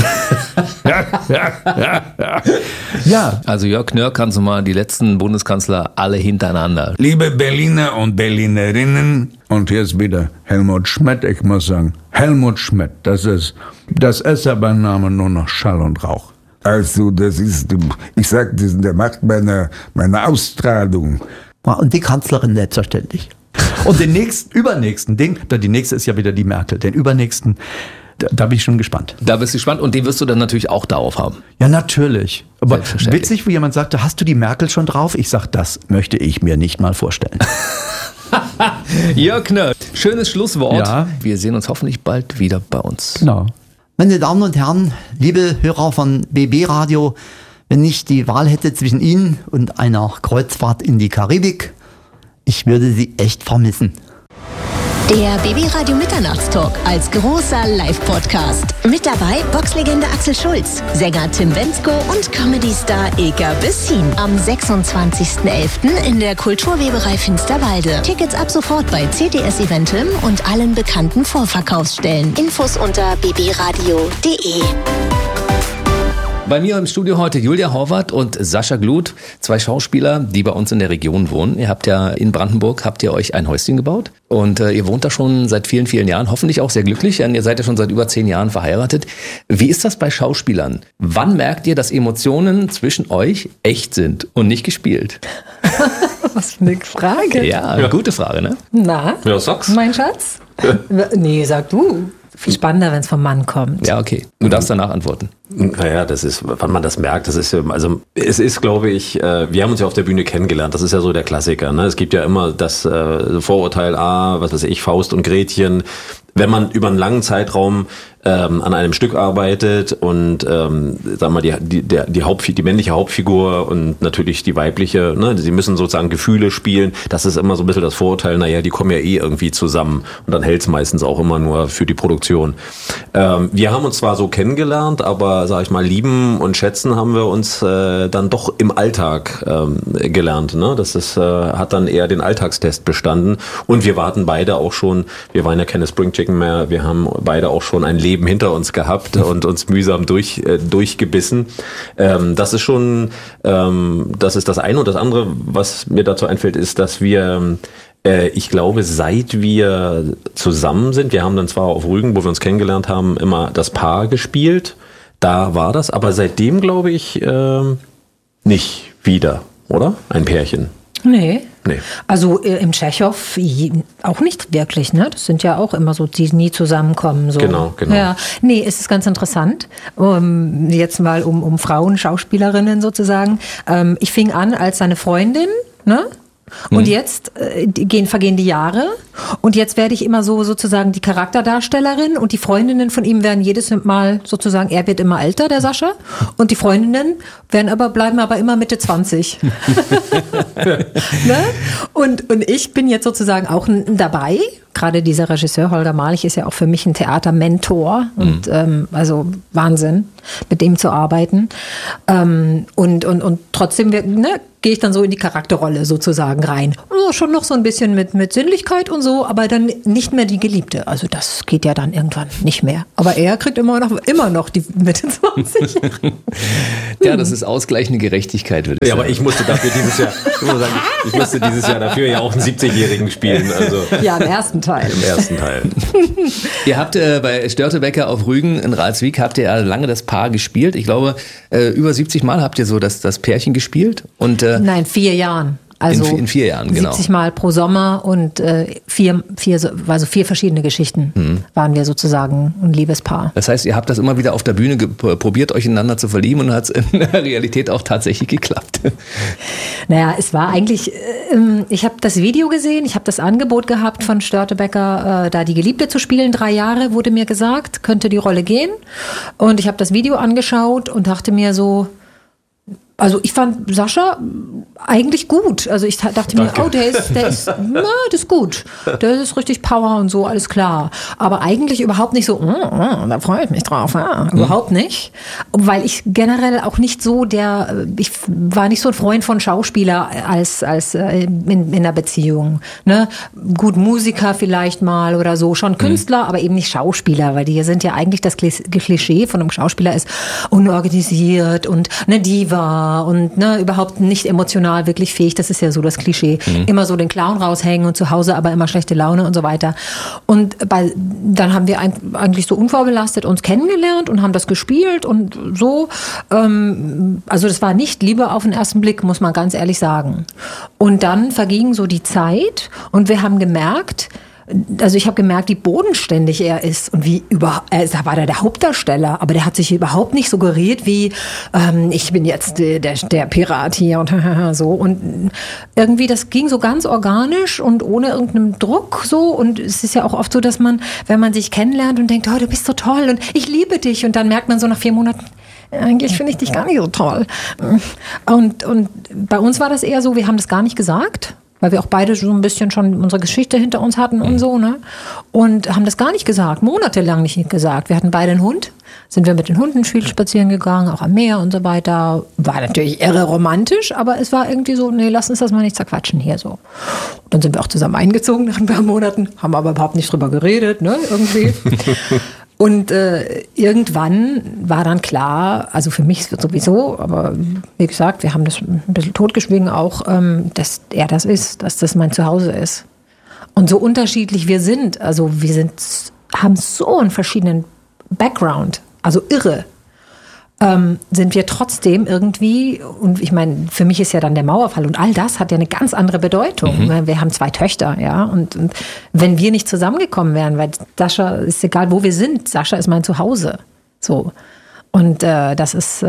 Ja. Also Jörg Knörr, kannst du mal die letzten Bundeskanzler alle hintereinander. Liebe Berliner und Berlinerinnen, und hier ist wieder Helmut Schmidt, ich muss sagen, Helmut Schmidt, das ist aber ein Name nur noch Schall und Rauch. Also das ist, ich sag, der macht meine Ausstrahlung. Und die Kanzlerin selbstverständlich. Und den übernächsten Ding, die nächste ist ja wieder die Merkel, den übernächsten, da bin ich schon gespannt. Da bist du gespannt und den wirst du dann natürlich auch darauf haben. Ja, natürlich. Aber witzig, wo jemand sagte, hast du die Merkel schon drauf? Ich sag, das möchte ich mir nicht mal vorstellen. Jörg Knörr, schönes Schlusswort. Ja. Wir sehen uns hoffentlich bald wieder bei uns. Genau. Meine Damen und Herren, liebe Hörer von BB Radio, wenn ich die Wahl hätte zwischen Ihnen und einer Kreuzfahrt in die Karibik, ich würde Sie echt vermissen. Der BB Radio Mitternachtstalk als großer Live-Podcast. Mit dabei Boxlegende Axel Schulz, Sänger Tim Bendzko und Comedy-Star Ilka Bessin. Am 26.11. in der Kulturweberei Finsterwalde. Tickets ab sofort bei CTS Eventim und allen bekannten Vorverkaufsstellen. Infos unter bbradio.de. Bei mir im Studio heute Julia Horvath und Sascha Gluth, 2 Schauspieler, die bei uns in der Region wohnen. Ihr habt ja in Brandenburg, euch ein Häuschen gebaut und ihr wohnt da schon seit vielen, vielen Jahren, hoffentlich auch sehr glücklich, denn ihr seid ja schon seit über 10 Jahren verheiratet. Wie ist das bei Schauspielern? Wann merkt ihr, dass Emotionen zwischen euch echt sind und nicht gespielt? Was für eine Frage. Ja, gute Frage, ne? Na, ja, sag's. Mein Schatz? Nee, sag du. Viel spannender, wenn es vom Mann kommt. Ja, okay. Du darfst danach antworten. Naja, das ist, wann man das merkt, das ist, also es ist, glaube ich, wir haben uns ja auf der Bühne kennengelernt, das ist ja so der Klassiker, ne? Es gibt ja immer das Vorurteil, was weiß ich, Faust und Gretchen. Wenn man über einen langen Zeitraum an einem Stück arbeitet und sagen wir die männliche Hauptfigur und natürlich die weibliche, ne, sie müssen sozusagen Gefühle spielen, das ist immer so ein bisschen das Vorurteil, naja, die kommen ja irgendwie zusammen und dann hält's meistens auch immer nur für die Produktion. Wir haben uns zwar so kennengelernt, aber sag ich mal, lieben und schätzen haben wir uns dann doch im Alltag gelernt, ne? Das ist, hat dann eher den Alltagstest bestanden und wir warten beide auch schon, wir waren ja keine Spring Chicken mehr, wir haben beide auch schon ein Leben hinter uns gehabt und uns mühsam durchgebissen. Das ist schon, das ist das eine. Und das andere, was mir dazu einfällt, ist, dass wir, ich glaube, seit wir zusammen sind, wir haben dann zwar auf Rügen, wo wir uns kennengelernt haben, immer das Paar gespielt. Da war das, aber seitdem glaube ich nicht wieder, oder? Ein Pärchen. Nee. Also im Tschechow auch nicht wirklich, ne? Das sind ja auch immer so, die nie zusammenkommen. So. Genau. Ja. Nee, es ist ganz interessant. Jetzt mal um Frauen, Schauspielerinnen sozusagen. Ich fing an als seine Freundin, ne? Und jetzt vergehen die Jahre und jetzt werde ich immer so sozusagen die Charakterdarstellerin und die Freundinnen von ihm werden jedes Mal sozusagen, er wird immer älter, der Sascha, und die Freundinnen bleiben aber immer Mitte 20. Ne? Und ich bin jetzt sozusagen auch dabei. Gerade dieser Regisseur Holger Malich ist ja auch für mich ein Theatermentor und also Wahnsinn, mit dem zu arbeiten. Und trotzdem gehe ich dann so in die Charakterrolle sozusagen rein. Oh, schon noch so ein bisschen mit Sinnlichkeit und so, aber dann nicht mehr die Geliebte. Also das geht ja dann irgendwann nicht mehr. Aber er kriegt immer noch die Mitte 20. Ja, das ist ausgleichende Gerechtigkeit, würde ich sagen. Ja, aber ich musste dieses Jahr dafür ja auch einen 70-Jährigen spielen. Also. Ja, im ersten Teil. Ihr habt bei Störtebeker auf Rügen in Ralswiek habt ihr ja lange das Paar gespielt. Ich glaube, über 70 Mal habt ihr so das Pärchen gespielt. Und, Nein, 4 Jahren. Also in 4 Jahren, genau. 70 Mal pro Sommer und 4 verschiedene Geschichten waren wir sozusagen ein Liebespaar. Das heißt, ihr habt das immer wieder auf der Bühne probiert, euch ineinander zu verlieben und hat es in der Realität auch tatsächlich geklappt. Naja, es war eigentlich, ich habe das Video gesehen, ich habe das Angebot gehabt von Störtebeker, da die Geliebte zu spielen, 3 Jahre wurde mir gesagt, könnte die Rolle gehen. Und ich habe das Video angeschaut und dachte mir so, also ich fand Sascha eigentlich gut. Also ich dachte mir, das ist gut. Das ist richtig Power und so, alles klar. Aber eigentlich überhaupt nicht so, da freue ich mich drauf. Überhaupt nicht. Weil ich generell auch nicht so ich war nicht so ein Freund von Schauspieler als in einer Beziehung. Ne? Gut, Musiker vielleicht mal oder so, schon Künstler, aber eben nicht Schauspieler, weil die sind ja eigentlich das Klischee von einem Schauspieler ist unorganisiert und eine Diva und überhaupt nicht emotional wirklich fähig. Das ist ja so das Klischee. Immer so den Clown raushängen und zu Hause aber immer schlechte Laune und so weiter. Und dann haben wir eigentlich so unvorbelastet uns kennengelernt und haben das gespielt und so. Also das war nicht Liebe auf den ersten Blick, muss man ganz ehrlich sagen. Und dann verging so die Zeit und wir haben gemerkt, ich habe gemerkt, wie bodenständig er ist und da war der Hauptdarsteller, aber der hat sich überhaupt nicht suggeriert wie, ich bin jetzt der Pirat hier und so. Und irgendwie, das ging so ganz organisch und ohne irgendeinen Druck so. Und es ist ja auch oft so, dass man, wenn man sich kennenlernt und denkt, du bist so toll und ich liebe dich, und dann merkt man so nach 4 Monaten, eigentlich finde ich dich gar nicht so toll. Und bei uns war das eher so, wir haben das gar nicht gesagt, weil wir auch beide so ein bisschen schon unsere Geschichte hinter uns hatten und so, ne? Und haben das gar nicht gesagt, monatelang nicht gesagt. Wir hatten beide einen Hund, sind wir mit den Hunden viel spazieren gegangen, auch am Meer und so weiter. War natürlich irre romantisch, aber es war irgendwie so, nee, lass uns das mal nicht zerquatschen hier so. Und dann sind wir auch zusammen eingezogen nach ein paar Monaten, haben aber überhaupt nicht drüber geredet, ne, irgendwie. Und irgendwann war dann klar, also für mich sowieso, aber wie gesagt, wir haben das ein bisschen totgeschwiegen auch, dass er das ist, dass das mein Zuhause ist. Und so unterschiedlich wir sind, also haben so einen verschiedenen Background, also irre, sind wir trotzdem irgendwie, und ich meine, für mich ist ja dann der Mauerfall und all das hat ja eine ganz andere Bedeutung. Wir haben 2 Töchter, ja, und wenn wir nicht zusammengekommen wären, weil Sascha, ist egal wo wir sind, Sascha ist mein Zuhause, so. Und das ist,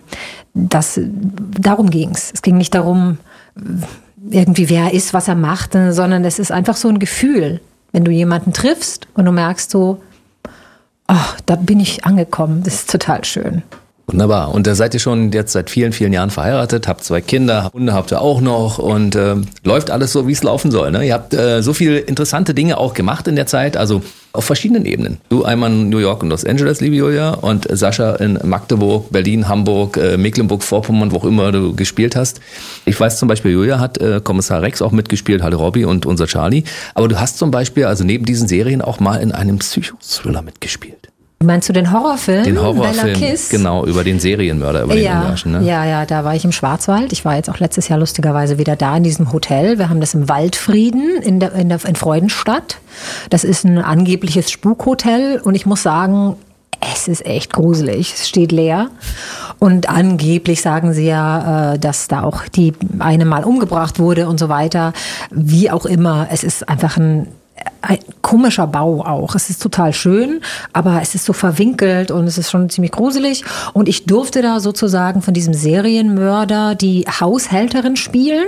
darum ging's. Es ging nicht darum, irgendwie wer er ist, was er macht, sondern es ist einfach so ein Gefühl, wenn du jemanden triffst und du merkst so, da bin ich angekommen, das ist total schön. Wunderbar. Und da seid ihr schon jetzt seit vielen, vielen Jahren verheiratet, habt 2 Kinder, Hunde habt ihr auch noch und läuft alles so, wie es laufen soll. Ne? Ihr habt so viele interessante Dinge auch gemacht in der Zeit, also auf verschiedenen Ebenen. Du einmal in New York und Los Angeles, liebe Julia, und Sascha in Magdeburg, Berlin, Hamburg, Mecklenburg-Vorpommern, wo auch immer du gespielt hast. Ich weiß zum Beispiel, Julia hat Kommissar Rex auch mitgespielt, Halle Robbie und unser Charlie. Aber du hast zum Beispiel, also neben diesen Serien, auch mal in einem Psychothriller mitgespielt. Meinst du den Horrorfilm? Den Horrorfilm, Bella Kiss? Genau, über den Serienmörder, über den Ungarischen. Ne? Ja, da war ich im Schwarzwald. Ich war jetzt auch letztes Jahr lustigerweise wieder da in diesem Hotel. Wir haben das im Waldfrieden in Freudenstadt. Das ist ein angebliches Spukhotel und ich muss sagen, es ist echt gruselig. Es steht leer. Und angeblich sagen sie ja, dass da auch die eine mal umgebracht wurde und so weiter. Wie auch immer, es ist einfach ein ein komischer Bau auch. Es ist total schön, aber es ist so verwinkelt und es ist schon ziemlich gruselig. Und ich durfte da sozusagen von diesem Serienmörder die Haushälterin spielen,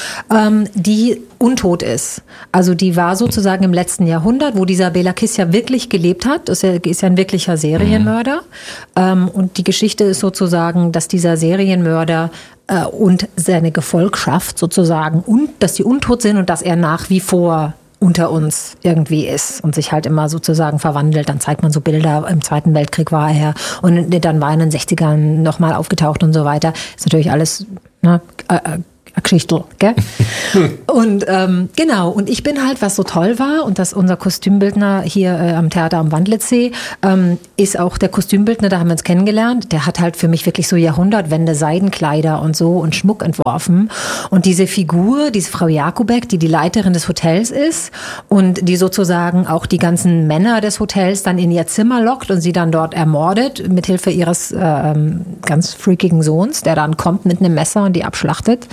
die untot ist. Also die war sozusagen im letzten Jahrhundert, wo dieser Bela Kiss ja wirklich gelebt hat. Das ist ja ein wirklicher Serienmörder. Und die Geschichte ist sozusagen, dass dieser Serienmörder und seine Gefolgschaft sozusagen, und dass die untot sind und dass er nach wie vor unter uns irgendwie ist und sich halt immer sozusagen verwandelt. Dann zeigt man so Bilder, im Zweiten Weltkrieg war er und dann war er in den 60ern nochmal aufgetaucht und so weiter. Ist natürlich alles, ne, Geschichte, gell? Und genau, und ich bin halt, was so toll war, und das unser Kostümbildner hier am Theater am Wandlitzsee, ist auch der Kostümbildner, da haben wir uns kennengelernt, der hat halt für mich wirklich so Jahrhundertwende Seidenkleider und so und Schmuck entworfen. Und diese Figur, diese Frau Jakubek, die Leiterin des Hotels ist und die sozusagen auch die ganzen Männer des Hotels dann in ihr Zimmer lockt und sie dann dort ermordet, mithilfe ihres ganz freakigen Sohns, der dann kommt mit einem Messer und die abschlachtet.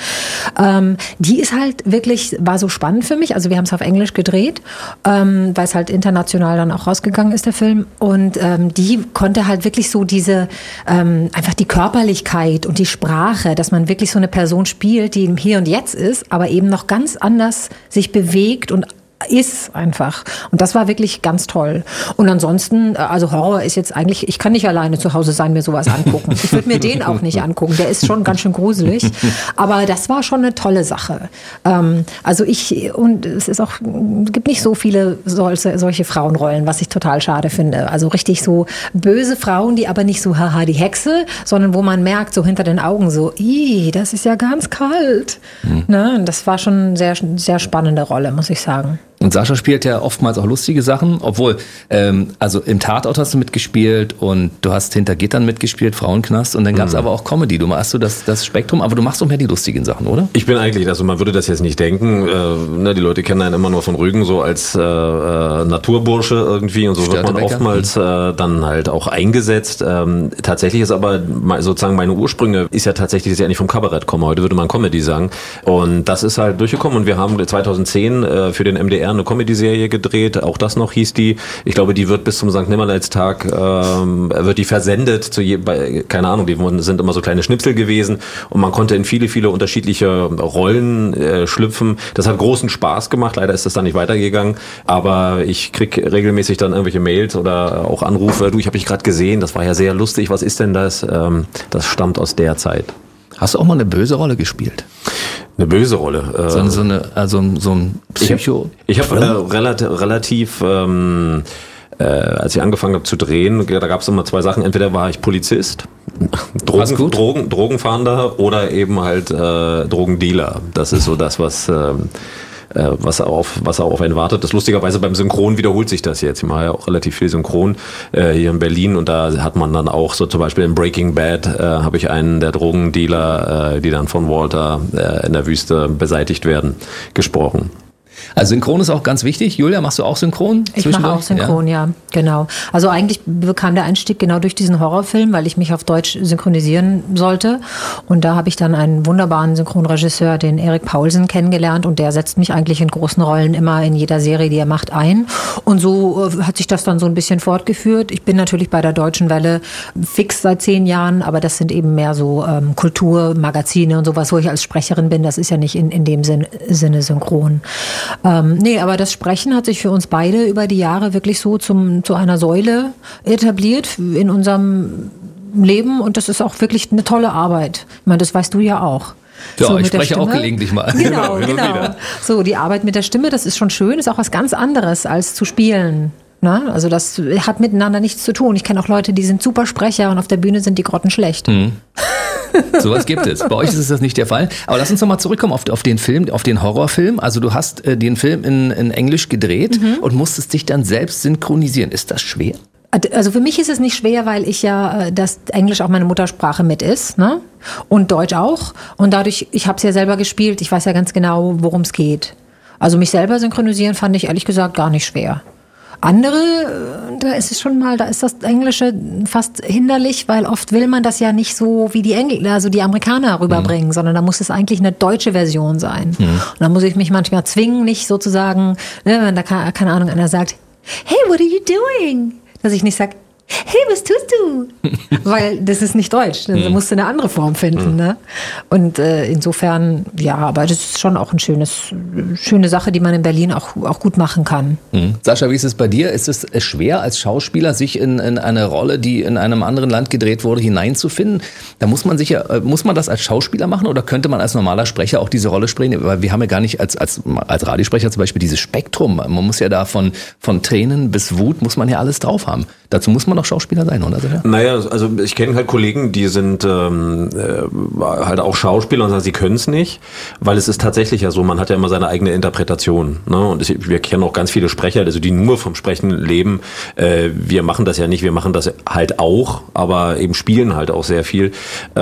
Die ist halt wirklich, war so spannend für mich. Also wir haben es auf Englisch gedreht, weil es halt international dann auch rausgegangen ist, der Film. Und die konnte halt wirklich so diese, einfach die Körperlichkeit und die Sprache, dass man wirklich so eine Person spielt, die im Hier und Jetzt ist, aber eben noch ganz anders sich bewegt und ist einfach. Und das war wirklich ganz toll. Und ansonsten, also Horror ist jetzt eigentlich, ich kann nicht alleine zu Hause sein, mir sowas angucken. Ich würde mir den auch nicht angucken. Der ist schon ganz schön gruselig. Aber das war schon eine tolle Sache. Also und es ist auch, es gibt nicht so viele solche Frauenrollen, was ich total schade finde. Also richtig so böse Frauen, die aber nicht so, haha, die Hexe, sondern wo man merkt, so hinter den Augen so, das ist ja ganz kalt. Ne? Und das war schon eine sehr, sehr spannende Rolle, muss ich sagen. Und Sascha spielt ja oftmals auch lustige Sachen, obwohl, also im Tatort hast du mitgespielt und du hast hinter Gittern mitgespielt, Frauenknast, und dann gab es aber auch Comedy. Du machst das Spektrum, aber du machst auch mehr die lustigen Sachen, oder? Ich bin eigentlich, also man würde das jetzt nicht denken, die Leute kennen einen immer nur von Rügen so als Naturbursche irgendwie, und so wird man oftmals dann halt auch eingesetzt. Tatsächlich ist aber sozusagen meine Ursprünge ist ja tatsächlich, dass ich eigentlich vom Kabarett komme. Heute würde man Comedy sagen. Und das ist halt durchgekommen, und wir haben 2010 für den MDR eine Comedy-Serie gedreht, auch das noch hieß die. Ich glaube, die wird bis zum St. Nimmerleitstag wird die versendet keine Ahnung, die sind immer so kleine Schnipsel gewesen, und man konnte in viele, viele unterschiedliche Rollen schlüpfen. Das hat großen Spaß gemacht, leider ist das dann nicht weitergegangen, aber ich krieg regelmäßig dann irgendwelche Mails oder auch Anrufe, du, ich habe dich gerade gesehen, das war ja sehr lustig, was ist denn das? Das stammt aus der Zeit. Hast du auch mal eine böse Rolle gespielt? Eine böse Rolle. So ein Psycho. Ich habe relativ, als ich angefangen habe zu drehen, da gab es immer zwei Sachen. Entweder war ich Polizist, Drogenfahnder, oder eben halt Drogendealer. Das ist so das, was auf einen wartet. Das lustigerweise beim Synchron wiederholt sich das jetzt. Ich mache ja auch relativ viel Synchron hier in Berlin, und da hat man dann auch so zum Beispiel in Breaking Bad habe ich einen der Drogendealer, die dann von Walter in der Wüste beseitigt werden, gesprochen. Also Synchron ist auch ganz wichtig. Julia, machst du auch Synchron? Ich mache auch Synchron, ja, genau. Also eigentlich bekam der Einstieg genau durch diesen Horrorfilm, weil ich mich auf Deutsch synchronisieren sollte. Und da habe ich dann einen wunderbaren Synchronregisseur, den Erik Paulsen, kennengelernt. Und der setzt mich eigentlich in großen Rollen immer in jeder Serie, die er macht, ein. Und so hat sich das dann so ein bisschen fortgeführt. Ich bin natürlich bei der Deutschen Welle fix seit 10 Jahren, aber das sind eben mehr so Kulturmagazine und sowas, wo ich als Sprecherin bin. Das ist ja nicht in dem Sinne synchron. Nee, aber das Sprechen hat sich für uns beide über die Jahre wirklich so zu einer Säule etabliert in unserem Leben, und das ist auch wirklich eine tolle Arbeit. Ich meine, das weißt du ja auch. Ja, so, ich spreche auch gelegentlich mal. Genau. So, die Arbeit mit der Stimme, das ist schon schön, ist auch was ganz anderes als zu spielen. Na, also das hat miteinander nichts zu tun. Ich kenne auch Leute, die sind super Sprecher und auf der Bühne sind die grottenschlecht. Sowas gibt es. Bei euch ist das nicht der Fall. Aber lass uns noch mal zurückkommen auf den Film, auf den Horrorfilm. Also du hast den Film in Englisch gedreht und musstest dich dann selbst synchronisieren. Ist das schwer? Also für mich ist es nicht schwer, weil ich ja, dass Englisch auch meine Muttersprache mit ist, ne? Und Deutsch auch. Und dadurch, ich habe es ja selber gespielt, ich weiß ja ganz genau, worum es geht. Also mich selber synchronisieren fand ich ehrlich gesagt gar nicht schwer. Andere, da ist das Englische fast hinderlich, weil oft will man das ja nicht so wie die Amerikaner rüberbringen, sondern da muss es eigentlich eine deutsche Version sein. Und da muss ich mich manchmal zwingen, nicht sozusagen, wenn da keine Ahnung, einer sagt, hey, what are you doing? Dass ich nicht sage, hey, was tust du? Weil das ist nicht Deutsch. Da musst du eine andere Form finden. Ne? Und insofern, ja, aber das ist schon auch eine schöne Sache, die man in Berlin auch gut machen kann. Sascha, wie ist es bei dir? Ist es schwer als Schauspieler, sich in eine Rolle, die in einem anderen Land gedreht wurde, hineinzufinden? Da muss man das als Schauspieler machen oder könnte man als normaler Sprecher auch diese Rolle sprechen? Weil wir haben ja gar nicht als Radiosprecher zum Beispiel dieses Spektrum. Man muss ja da von Tränen bis Wut muss man ja alles drauf haben. Dazu muss man doch Schauspieler sein, oder? Naja, also ich kenne halt Kollegen, die sind halt auch Schauspieler und sagen, sie können es nicht, weil es ist tatsächlich ja so, man hat ja immer seine eigene Interpretation. Ne? Und wir kennen auch ganz viele Sprecher, also die nur vom Sprechen leben. Wir machen das ja nicht, wir machen das halt auch, aber eben spielen halt auch sehr viel.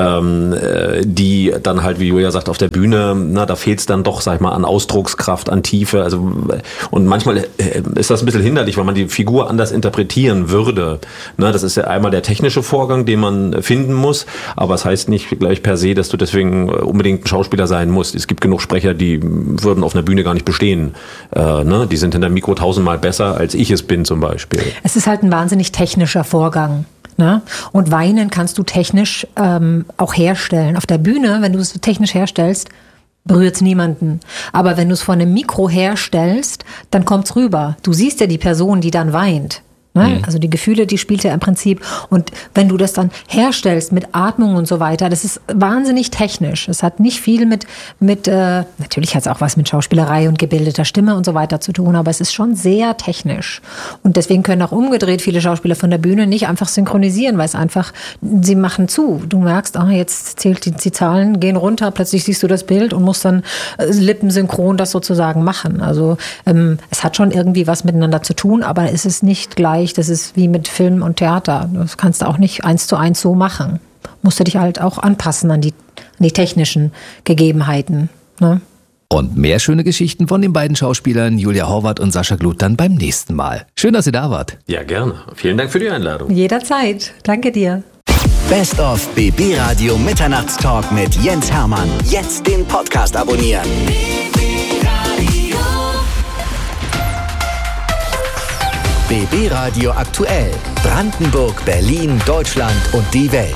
Die dann halt, wie Julia sagt, auf der Bühne, da fehlt es dann doch, sag ich mal, an Ausdruckskraft, an Tiefe. Also, und manchmal ist das ein bisschen hinderlich, weil man die Figur anders interpretieren würde. Das ist ja einmal der technische Vorgang, den man finden muss, aber es heißt nicht gleich per se, dass du deswegen unbedingt ein Schauspieler sein musst. Es gibt genug Sprecher, die würden auf einer Bühne gar nicht bestehen. Die sind hinter dem Mikro 1000-mal besser, als ich es bin zum Beispiel. Es ist halt ein wahnsinnig technischer Vorgang. Ne? Und Weinen kannst du technisch auch herstellen. Auf der Bühne, wenn du es technisch herstellst, berührt es niemanden. Aber wenn du es von einem Mikro herstellst, dann kommt es rüber. Du siehst ja die Person, die dann weint. Ne? Also die Gefühle, die spielt ja im Prinzip. Und wenn du das dann herstellst mit Atmung und so weiter, das ist wahnsinnig technisch. Es hat nicht viel mit natürlich hat es auch was mit Schauspielerei und gebildeter Stimme und so weiter zu tun, aber es ist schon sehr technisch. Und deswegen können auch umgedreht viele Schauspieler von der Bühne nicht einfach synchronisieren, weil es einfach, sie machen zu. Du merkst, jetzt zählt die Zahlen, gehen runter, plötzlich siehst du das Bild und musst dann lippensynchron das sozusagen machen. Also es hat schon irgendwie was miteinander zu tun, aber es ist nicht gleich. Das ist wie mit Film und Theater. Das kannst du auch nicht 1:1 so machen. Musst du dich halt auch anpassen an die technischen Gegebenheiten. Ne? Und mehr schöne Geschichten von den beiden Schauspielern Julia Horvath und Sascha Gluth dann beim nächsten Mal. Schön, dass ihr da wart. Ja, gerne. Vielen Dank für die Einladung. Jederzeit. Danke dir. Best of BB Radio Mitternachtstalk mit Jens Hermann. Jetzt den Podcast abonnieren. BB Radio aktuell. Brandenburg, Berlin, Deutschland und die Welt.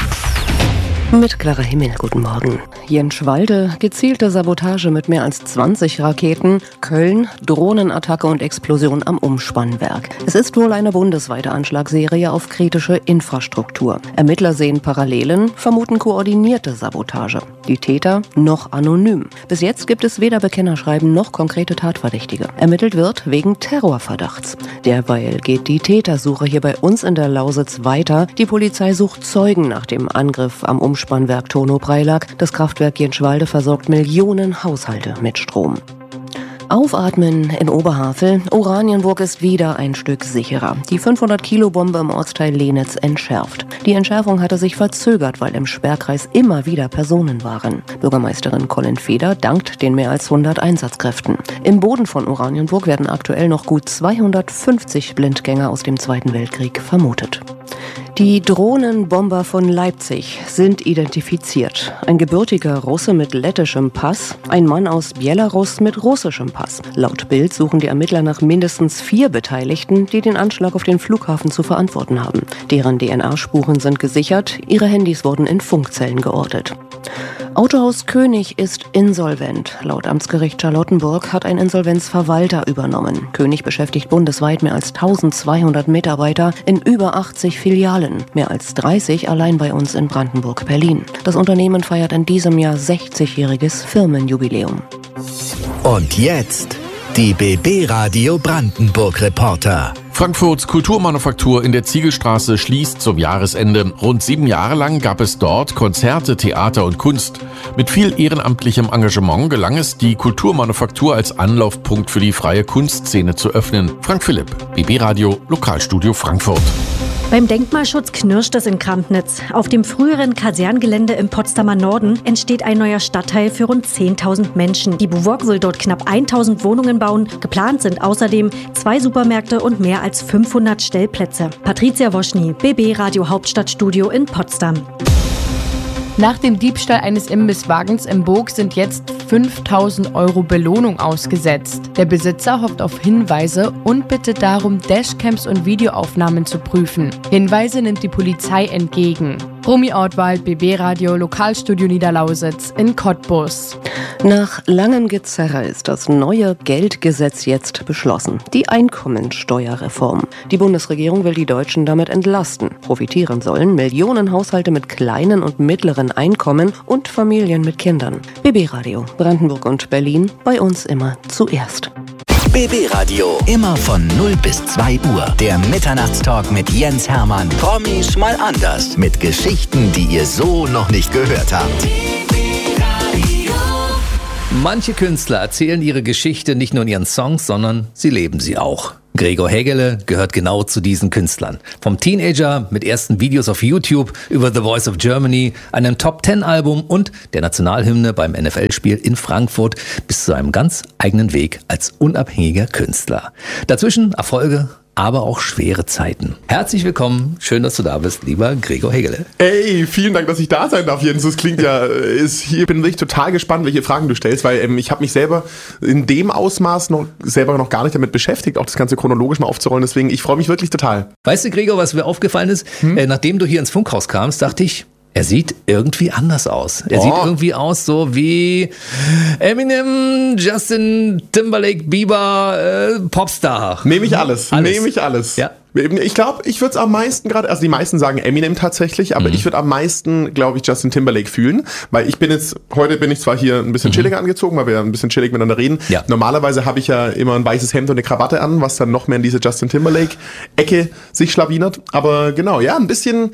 Mit Clara Himmel, guten Morgen. Jenschwalde, gezielte Sabotage mit mehr als 20 Raketen. Köln, Drohnenattacke und Explosion am Umspannwerk. Es ist wohl eine bundesweite Anschlagserie auf kritische Infrastruktur. Ermittler sehen Parallelen, vermuten koordinierte Sabotage. Die Täter noch anonym. Bis jetzt gibt es weder Bekennerschreiben noch konkrete Tatverdächtige. Ermittelt wird wegen Terrorverdachts. Derweil geht die Tätersuche hier bei uns in der Lausitz weiter. Die Polizei sucht Zeugen nach dem Angriff am Umspannwerk Tono-Preilack. Das Kraftwerk Jenschwalde versorgt Millionen Haushalte mit Strom. Aufatmen in Oberhavel. Oranienburg ist wieder ein Stück sicherer. Die 500-Kilo-Bombe im Ortsteil Lenitz entschärft. Die Entschärfung hatte sich verzögert, weil im Sperrkreis immer wieder Personen waren. Bürgermeisterin Colin Feder dankt den mehr als 100 Einsatzkräften. Im Boden von Oranienburg werden aktuell noch gut 250 Blindgänger aus dem Zweiten Weltkrieg vermutet. Die Drohnenbomber von Leipzig sind identifiziert. Ein gebürtiger Russe mit lettischem Pass, ein Mann aus Belarus mit russischem Pass. Laut Bild suchen die Ermittler nach mindestens 4 Beteiligten, die den Anschlag auf den Flughafen zu verantworten haben. Deren DNA-Spuren sind gesichert, ihre Handys wurden in Funkzellen geortet. Autohaus König ist insolvent. Laut Amtsgericht Charlottenburg hat ein Insolvenzverwalter übernommen. König beschäftigt bundesweit mehr als 1200 Mitarbeiter in über 80 Filialen. Mehr als 30 allein bei uns in Brandenburg-Berlin. Das Unternehmen feiert in diesem Jahr 60-jähriges Firmenjubiläum. Und jetzt die BB Radio Brandenburg Reporter. Frankfurts Kulturmanufaktur in der Ziegelstraße schließt zum Jahresende. Rund 7 Jahre lang gab es dort Konzerte, Theater und Kunst. Mit viel ehrenamtlichem Engagement gelang es, die Kulturmanufaktur als Anlaufpunkt für die freie Kunstszene zu öffnen. Frank Philipp, BB Radio, Lokalstudio Frankfurt. Beim Denkmalschutz knirscht es in Krampnitz. Auf dem früheren Kaserngelände im Potsdamer Norden entsteht ein neuer Stadtteil für rund 10.000 Menschen. Die BUWOG will dort knapp 1.000 Wohnungen bauen. Geplant sind außerdem 2 Supermärkte und mehr als 500 Stellplätze. Patricia Woschny, BB Radio Hauptstadtstudio in Potsdam. Nach dem Diebstahl eines Imbisswagens im Burg sind jetzt 5.000 € Belohnung ausgesetzt. Der Besitzer hofft auf Hinweise und bittet darum, Dashcams und Videoaufnahmen zu prüfen. Hinweise nimmt die Polizei entgegen. Romy Ortwald, BB Radio Lokalstudio Niederlausitz in Cottbus. Nach langem Gezerre ist das neue Geldgesetz jetzt beschlossen. Die Einkommensteuerreform. Die Bundesregierung will die Deutschen damit entlasten. Profitieren sollen Millionen Haushalte mit kleinen und mittleren Einkommen und Familien mit Kindern. BB Radio Brandenburg und Berlin, bei uns immer zuerst. BB Radio, immer von 0 bis 2 Uhr. Der Mitternachtstalk mit Jens Hermann. Promis mal anders. Mit Geschichten, die ihr so noch nicht gehört habt. Manche Künstler erzählen ihre Geschichte nicht nur in ihren Songs, sondern sie leben sie auch. Gregor Hegele gehört genau zu diesen Künstlern. Vom Teenager mit ersten Videos auf YouTube über The Voice of Germany, einem Top-10-Album und der Nationalhymne beim NFL-Spiel in Frankfurt bis zu einem ganz eigenen Weg als unabhängiger Künstler. Dazwischen Erfolge, aber auch schwere Zeiten. Herzlich willkommen, schön, dass du da bist, lieber Gregor Hegele. Ey, vielen Dank, dass ich da sein darf, Jens. Das klingt ja, ich bin wirklich total gespannt, welche Fragen du stellst, weil ich habe mich selber in dem Ausmaß noch gar nicht damit beschäftigt, auch das Ganze chronologisch mal aufzurollen. Deswegen, ich freue mich wirklich total. Weißt du, Gregor, was mir aufgefallen ist? Nachdem du hier ins Funkhaus kamst, dachte ich, er sieht irgendwie anders aus. Er sieht irgendwie aus so wie Eminem, Justin Timberlake, Bieber, Popstar. Nehme ich alles. Ja. Ich glaube, ich würde es am meisten gerade, also die meisten sagen Eminem tatsächlich, aber ich würde am meisten, glaube ich, Justin Timberlake fühlen, weil heute bin ich zwar hier ein bisschen chilliger angezogen, weil wir ja ein bisschen chillig miteinander reden. Ja. Normalerweise habe ich ja immer ein weißes Hemd und eine Krawatte an, was dann noch mehr in diese Justin Timberlake-Ecke sich schlawinert. Aber genau, ja, ein bisschen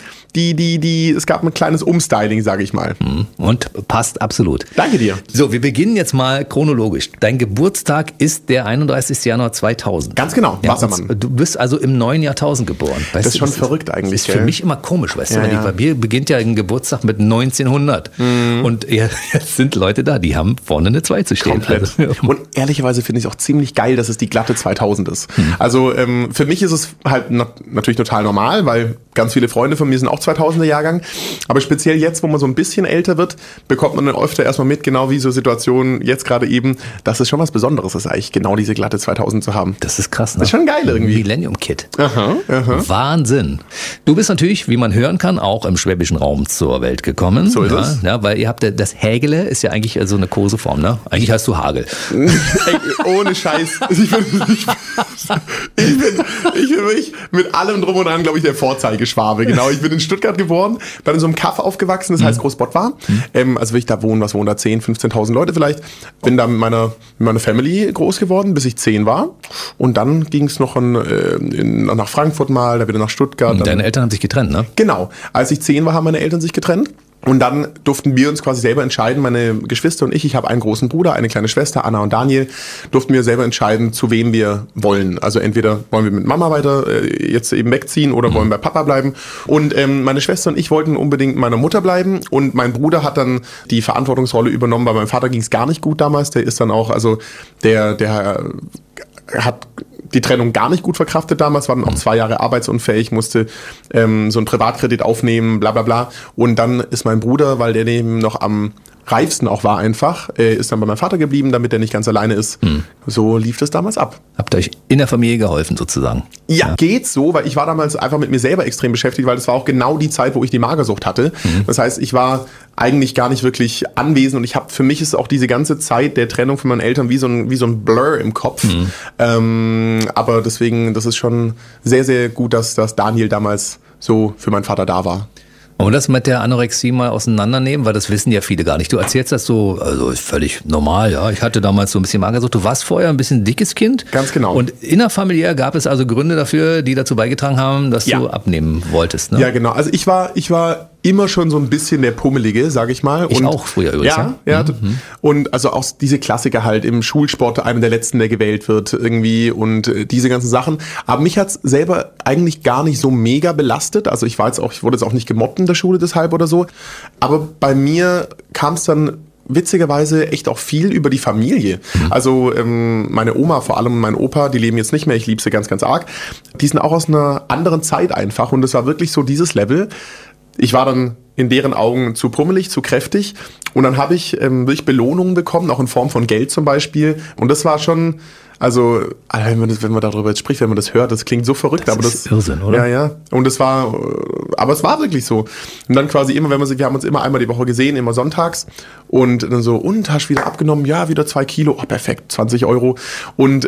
es gab ein kleines Umstyling, sage ich mal. Und passt absolut. Danke dir. So, wir beginnen jetzt mal chronologisch. Dein Geburtstag ist der 31. Januar 2000. Ganz genau, ja, Wassermann. Du bist also im neuen Jahrtausend geboren. Das ist schon verrückt eigentlich. Das ist für mich immer komisch, weißt du, bei mir beginnt ja ein Geburtstag mit 1900 und jetzt sind Leute da, die haben vorne eine 2 zu stehen. Komplett. Also, und ehrlicherweise finde ich es auch ziemlich geil, dass es die glatte 2000 ist. Also für mich ist es halt natürlich total normal, weil ganz viele Freunde von mir sind auch 2000er Jahrgang, aber speziell jetzt, wo man so ein bisschen älter wird, bekommt man dann öfter erstmal mit, genau wie so Situationen jetzt gerade eben, dass es schon was Besonderes ist eigentlich, genau diese glatte 2000 zu haben. Das ist krass, ne? Das ist schon geil irgendwie. Millennium Kid. Wahnsinn. Du bist natürlich, wie man hören kann, auch im schwäbischen Raum zur Welt gekommen. So ist es. Ja, weil ihr habt das Hägele ist ja eigentlich so eine Koseform, ne? Eigentlich heißt du Hagel. Ey, ohne Scheiß. Ich bin wirklich mit allem drum und dran, glaube ich, der Vorzeigeschwabe. Genau, ich bin in Stuttgart geboren, bin in so einem Kaff aufgewachsen, das heißt Großbottwar. Also will ich da wohnen, was wohnen da 10.000, 15.000 Leute vielleicht. Bin da mit meiner Family groß geworden, bis ich 10 war. Und dann ging es noch nach Frankfurt mal, da wieder nach Stuttgart. Deine Eltern haben sich getrennt, ne? Genau. Als ich 10 war, haben meine Eltern sich getrennt. Und dann durften wir uns quasi selber entscheiden, meine Geschwister und ich habe einen großen Bruder, eine kleine Schwester, Anna und Daniel, durften wir selber entscheiden, zu wem wir wollen. Also entweder wollen wir mit Mama weiter jetzt eben wegziehen oder wollen bei Papa bleiben. Und meine Schwester und ich wollten unbedingt meiner Mutter bleiben und mein Bruder hat dann die Verantwortungsrolle übernommen. Bei meinem Vater ging es gar nicht gut damals, der ist dann auch, also der hat die Trennung gar nicht gut verkraftet damals, war dann auch 2 Jahre arbeitsunfähig, musste so einen Privatkredit aufnehmen, bla bla bla. Und dann ist mein Bruder, weil der neben noch am reifsten auch war einfach, ist dann bei meinem Vater geblieben, damit er nicht ganz alleine ist. So lief das damals ab. Habt ihr euch in der Familie geholfen sozusagen? Ja, geht so, weil ich war damals einfach mit mir selber extrem beschäftigt, weil das war auch genau die Zeit, wo ich die Magersucht hatte. Das heißt, ich war eigentlich gar nicht wirklich anwesend und für mich ist auch diese ganze Zeit der Trennung von meinen Eltern wie so ein Blur im Kopf. Aber deswegen, das ist schon sehr, sehr gut, dass Daniel damals so für meinen Vater da war. Und das mit der Anorexie mal auseinandernehmen, weil das wissen ja viele gar nicht. Du erzählst das so, also ist völlig normal, ja. Ich hatte damals so ein bisschen Magersucht. Du warst vorher ein bisschen dickes Kind. Ganz genau. Und innerfamiliär gab es also Gründe dafür, die dazu beigetragen haben, dass du abnehmen wolltest, ne? Ja, genau. Also ich war immer schon so ein bisschen der Pummelige, sage ich mal. Ich auch früher übrigens. Ja. Und also auch diese Klassiker halt im Schulsport, einer der Letzten, der gewählt wird irgendwie und diese ganzen Sachen. Aber mich hat's selber eigentlich gar nicht so mega belastet. Also ich wurde jetzt auch nicht gemobbt in der Schule deshalb oder so. Aber bei mir kam es dann witzigerweise echt auch viel über die Familie. Also meine Oma vor allem und mein Opa, die leben jetzt nicht mehr, ich liebe sie ganz, ganz arg. Die sind auch aus einer anderen Zeit einfach und es war wirklich so dieses Level. Ich war dann in deren Augen zu pummelig, zu kräftig und dann habe ich wirklich Belohnungen bekommen, auch in Form von Geld zum Beispiel und das war schon, also wenn man darüber jetzt spricht, wenn man das hört, das klingt so verrückt. Das ist Irrsinn, oder? Ja. Und es war wirklich so. Und dann quasi immer, wir haben uns immer einmal die Woche gesehen, immer sonntags und dann so, und hast wieder abgenommen? Ja, wieder 2 Kilo, perfekt, 20 Euro. Und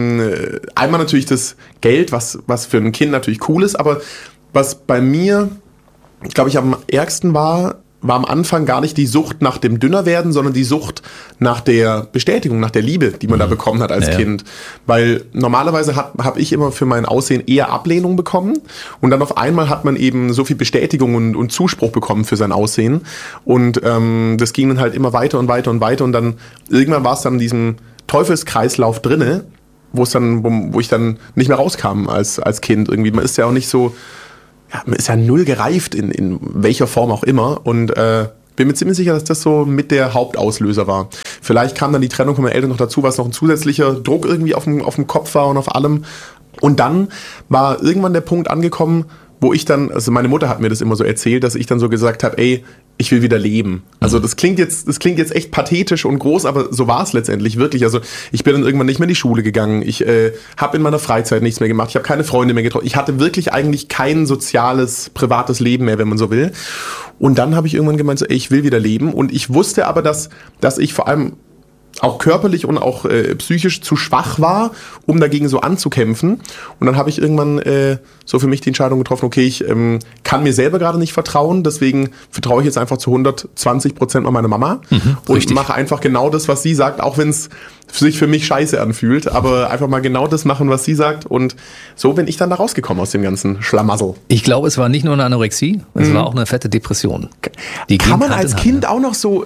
einmal natürlich das Geld, was für ein Kind natürlich cool ist, aber was bei mir, glaube ich, am ärgsten war am Anfang gar nicht die Sucht nach dem Dünnerwerden, sondern die Sucht nach der Bestätigung, nach der Liebe, die man da bekommen hat als Kind. Weil normalerweise hab ich immer für mein Aussehen eher Ablehnung bekommen und dann auf einmal hat man eben so viel Bestätigung und Zuspruch bekommen für sein Aussehen und das ging dann halt immer weiter und weiter und weiter und dann irgendwann war es dann in diesem Teufelskreislauf drinne, wo ich dann nicht mehr rauskam als Kind irgendwie. Man ist ja auch nicht so... Ja, man ist ja null gereift in welcher Form auch immer und bin mir ziemlich sicher, dass das so mit der Hauptauslöser war. Vielleicht kam dann die Trennung von meinen Eltern noch dazu, was noch ein zusätzlicher Druck irgendwie auf dem Kopf war und auf allem. Und dann war irgendwann der Punkt angekommen, wo ich dann, also meine Mutter hat mir das immer so erzählt, dass ich dann so gesagt habe, ey, ich will wieder leben. Also das klingt jetzt echt pathetisch und groß, aber so war es letztendlich wirklich. Also ich bin dann irgendwann nicht mehr in die Schule gegangen. Ich habe in meiner Freizeit nichts mehr gemacht. Ich habe keine Freunde mehr getroffen. Ich hatte wirklich eigentlich kein soziales, privates Leben mehr, wenn man so will. Und dann habe ich irgendwann gemeint, so, ey, ich will wieder leben. Und ich wusste aber, dass ich vor allem auch körperlich und auch psychisch zu schwach war, um dagegen so anzukämpfen. Und dann habe ich irgendwann so für mich die Entscheidung getroffen, okay, ich kann mir selber gerade nicht vertrauen, deswegen vertraue ich jetzt einfach zu 120% an meine Mama und mache einfach genau das, was sie sagt, auch wenn es sich für mich scheiße anfühlt, aber einfach mal genau das machen, was sie sagt und so bin ich dann da rausgekommen aus dem ganzen Schlamassel. Ich glaube, es war nicht nur eine Anorexie, es war auch eine fette Depression. Die kann man als Kind auch noch so...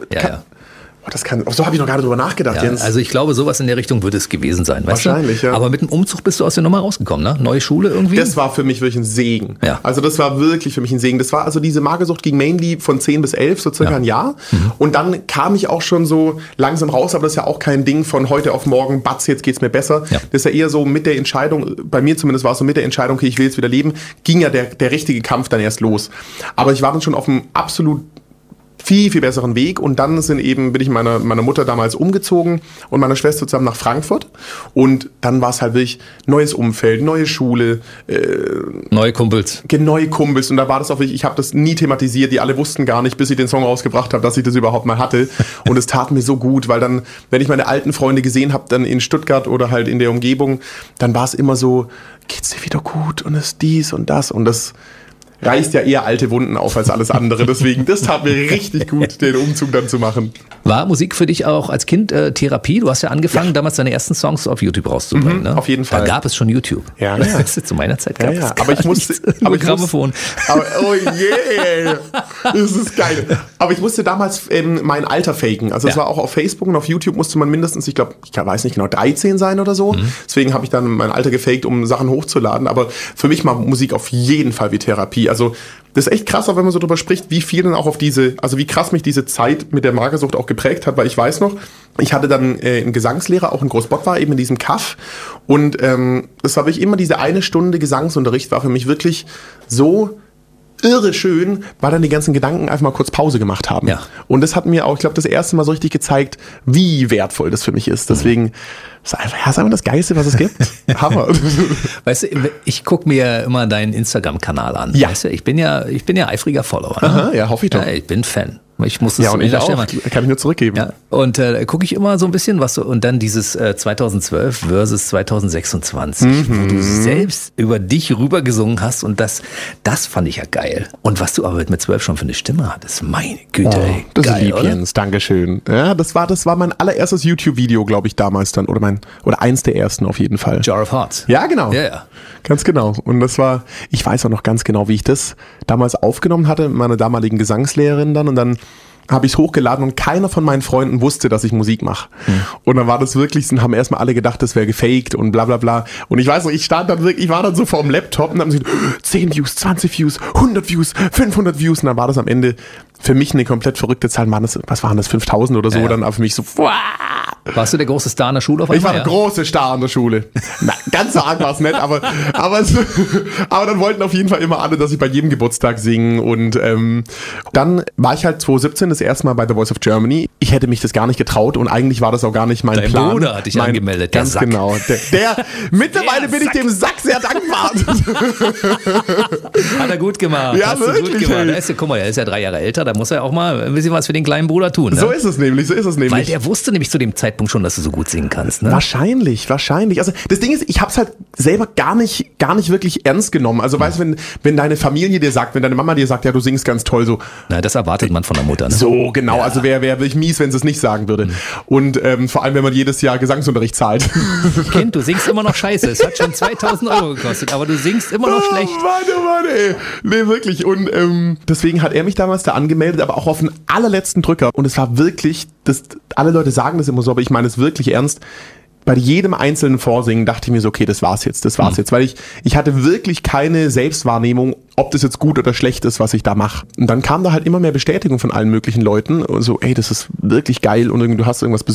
so habe ich noch gar nicht drüber nachgedacht, Jens. Also ich glaube, sowas in der Richtung würde es gewesen sein. Wahrscheinlich, ja. Aber mit dem Umzug bist du aus der Nummer rausgekommen, ne? Neue Schule irgendwie? Das war für mich wirklich ein Segen. Ja. Also das war wirklich für mich ein Segen. Das war also diese Magersucht ging mainly von 10 bis 11, so circa ein Jahr. Und dann kam ich auch schon so langsam raus, aber das ist ja auch kein Ding von heute auf morgen, batz, jetzt geht's mir besser. Ja. Das ist ja eher so mit der Entscheidung, bei mir zumindest war es so mit der Entscheidung, okay, ich will jetzt wieder leben, ging ja der richtige Kampf dann erst los. Aber ich war dann schon auf einem absolut viel, viel besseren Weg und dann bin ich mit meiner Mutter damals umgezogen und meiner Schwester zusammen nach Frankfurt und dann war es halt wirklich neues Umfeld, neue Schule. Neue Kumpels. Neue Kumpels und da war das auch wirklich, ich habe das nie thematisiert, die alle wussten gar nicht, bis ich den Song rausgebracht habe, dass ich das überhaupt mal hatte und es tat mir so gut, weil dann, wenn ich meine alten Freunde gesehen habe, dann in Stuttgart oder halt in der Umgebung, dann war es immer so, geht's dir wieder gut und ist dies und das reißt ja eher alte Wunden auf als alles andere. Deswegen, das tat mir richtig gut, den Umzug dann zu machen. War Musik für dich auch als Kind Therapie? Du hast ja angefangen, damals deine ersten Songs auf YouTube rauszubringen. Ne? Auf jeden Fall. Da gab es schon YouTube. Ja. Zu meiner Zeit gab es aber ich musste Grammophon. Oh yeah, das ist geil. Aber ich musste damals mein Alter faken. Also es war auch auf Facebook und auf YouTube musste man mindestens, ich weiß nicht genau, 13 sein oder so. Deswegen habe ich dann mein Alter gefaked, um Sachen hochzuladen. Aber für mich war Musik auf jeden Fall wie Therapie. Also das ist echt krass, auch wenn man so drüber spricht, wie viel dann auch wie krass mich diese Zeit mit der Magersucht auch geprägt hat, weil ich weiß noch, ich hatte dann einen Gesangslehrer, auch in Großbock war, eben in diesem Kaff und das war wirklich immer diese 1 Stunde Gesangsunterricht, war für mich wirklich so irre schön, weil dann die ganzen Gedanken einfach mal kurz Pause gemacht haben. Ja. Und das hat mir auch, ich glaube, das erste Mal so richtig gezeigt, wie wertvoll das für mich ist. Deswegen ist einfach das Geilste, was es gibt. Hammer. Weißt du, ich gucke mir immer deinen Instagram-Kanal an. Ja. Weißt du, ich bin ja eifriger Follower. Aha, ja, hoffe ich doch. Ja, ich bin Fan. Ich muss es ja, und ich auch. Kann ich nur zurückgeben. Ja. Und gucke ich immer so ein bisschen, was so, und dann dieses 2012 versus 2026, wo du selbst über dich rübergesungen hast und das fand ich ja geil. Und was du aber mit 12 schon für eine Stimme hattest, meine Güte, ey. Das geil, ist lieb, Jens, Dankeschön. Ja, das war mein allererstes YouTube-Video, glaube ich, damals dann, oder eins der ersten auf jeden Fall. Jar of Hearts. Ja, genau. Ja. Ganz genau. Und ich weiß auch noch ganz genau, wie ich das damals aufgenommen hatte mit meiner damaligen Gesangslehrerin dann, und dann habe ich es hochgeladen und keiner von meinen Freunden wusste, dass ich Musik mache. Und dann war das wirklich, haben erstmal alle gedacht, das wäre gefaked und bla bla bla. Und ich weiß noch, ich war dann so vor dem Laptop und haben sie 10 Views, 20 Views, 100 Views, 500 Views, und dann war das am Ende für mich eine komplett verrückte Zahl. Was waren das, 5000 oder so? Ja. Dann aber für mich so, wow. Warst du der große Star in der Schule auf einmal? Ich war der große Star in der Schule. Na, ganz so arg war es nicht, aber dann wollten auf jeden Fall immer alle, dass ich bei jedem Geburtstag singe. Und dann war ich halt 2017 das erste Mal bei The Voice of Germany. Ich hätte mich das gar nicht getraut und eigentlich war das auch gar nicht mein Plan. Dein Bruder hat dich angemeldet, der Sack. Genau. Mittlerweile bin ich dem Sack sehr dankbar. Hat er gut gemacht. Ja, wirklich. Guck mal, er ist ja 3 Jahre älter, da muss er auch mal ein bisschen was für den kleinen Bruder tun. Ne? So ist es nämlich. Weil der wusste nämlich zu dem Zeitpunkt schon, dass du so gut singen kannst. Ne? Wahrscheinlich. Also das Ding ist, ich habe es halt selber gar nicht wirklich ernst genommen. Also weißt du, wenn deine Familie dir sagt, wenn deine Mama dir sagt, ja, du singst ganz toll, so. Na, das erwartet man von der Mutter. Ne? So, genau. Ja. Also wäre wirklich mies, wenn sie es nicht sagen würde. Und vor allem, wenn man jedes Jahr Gesangsunterricht zahlt. Kind, du singst immer noch scheiße. Es hat schon 2000 € gekostet, aber du singst immer noch schlecht. Mann, ey. Nee, wirklich. Und deswegen hat er mich damals da angemeldet, aber auch auf den allerletzten Drücker. Und es war wirklich, alle Leute sagen das immer so, aber ich meine es wirklich ernst. Bei jedem einzelnen Vorsingen dachte ich mir so, okay, das war's jetzt. Weil ich hatte wirklich keine Selbstwahrnehmung, ob das jetzt gut oder schlecht ist, was ich da mache. Und dann kam da halt immer mehr Bestätigung von allen möglichen Leuten. So, ey, das ist wirklich geil und du hast irgendwas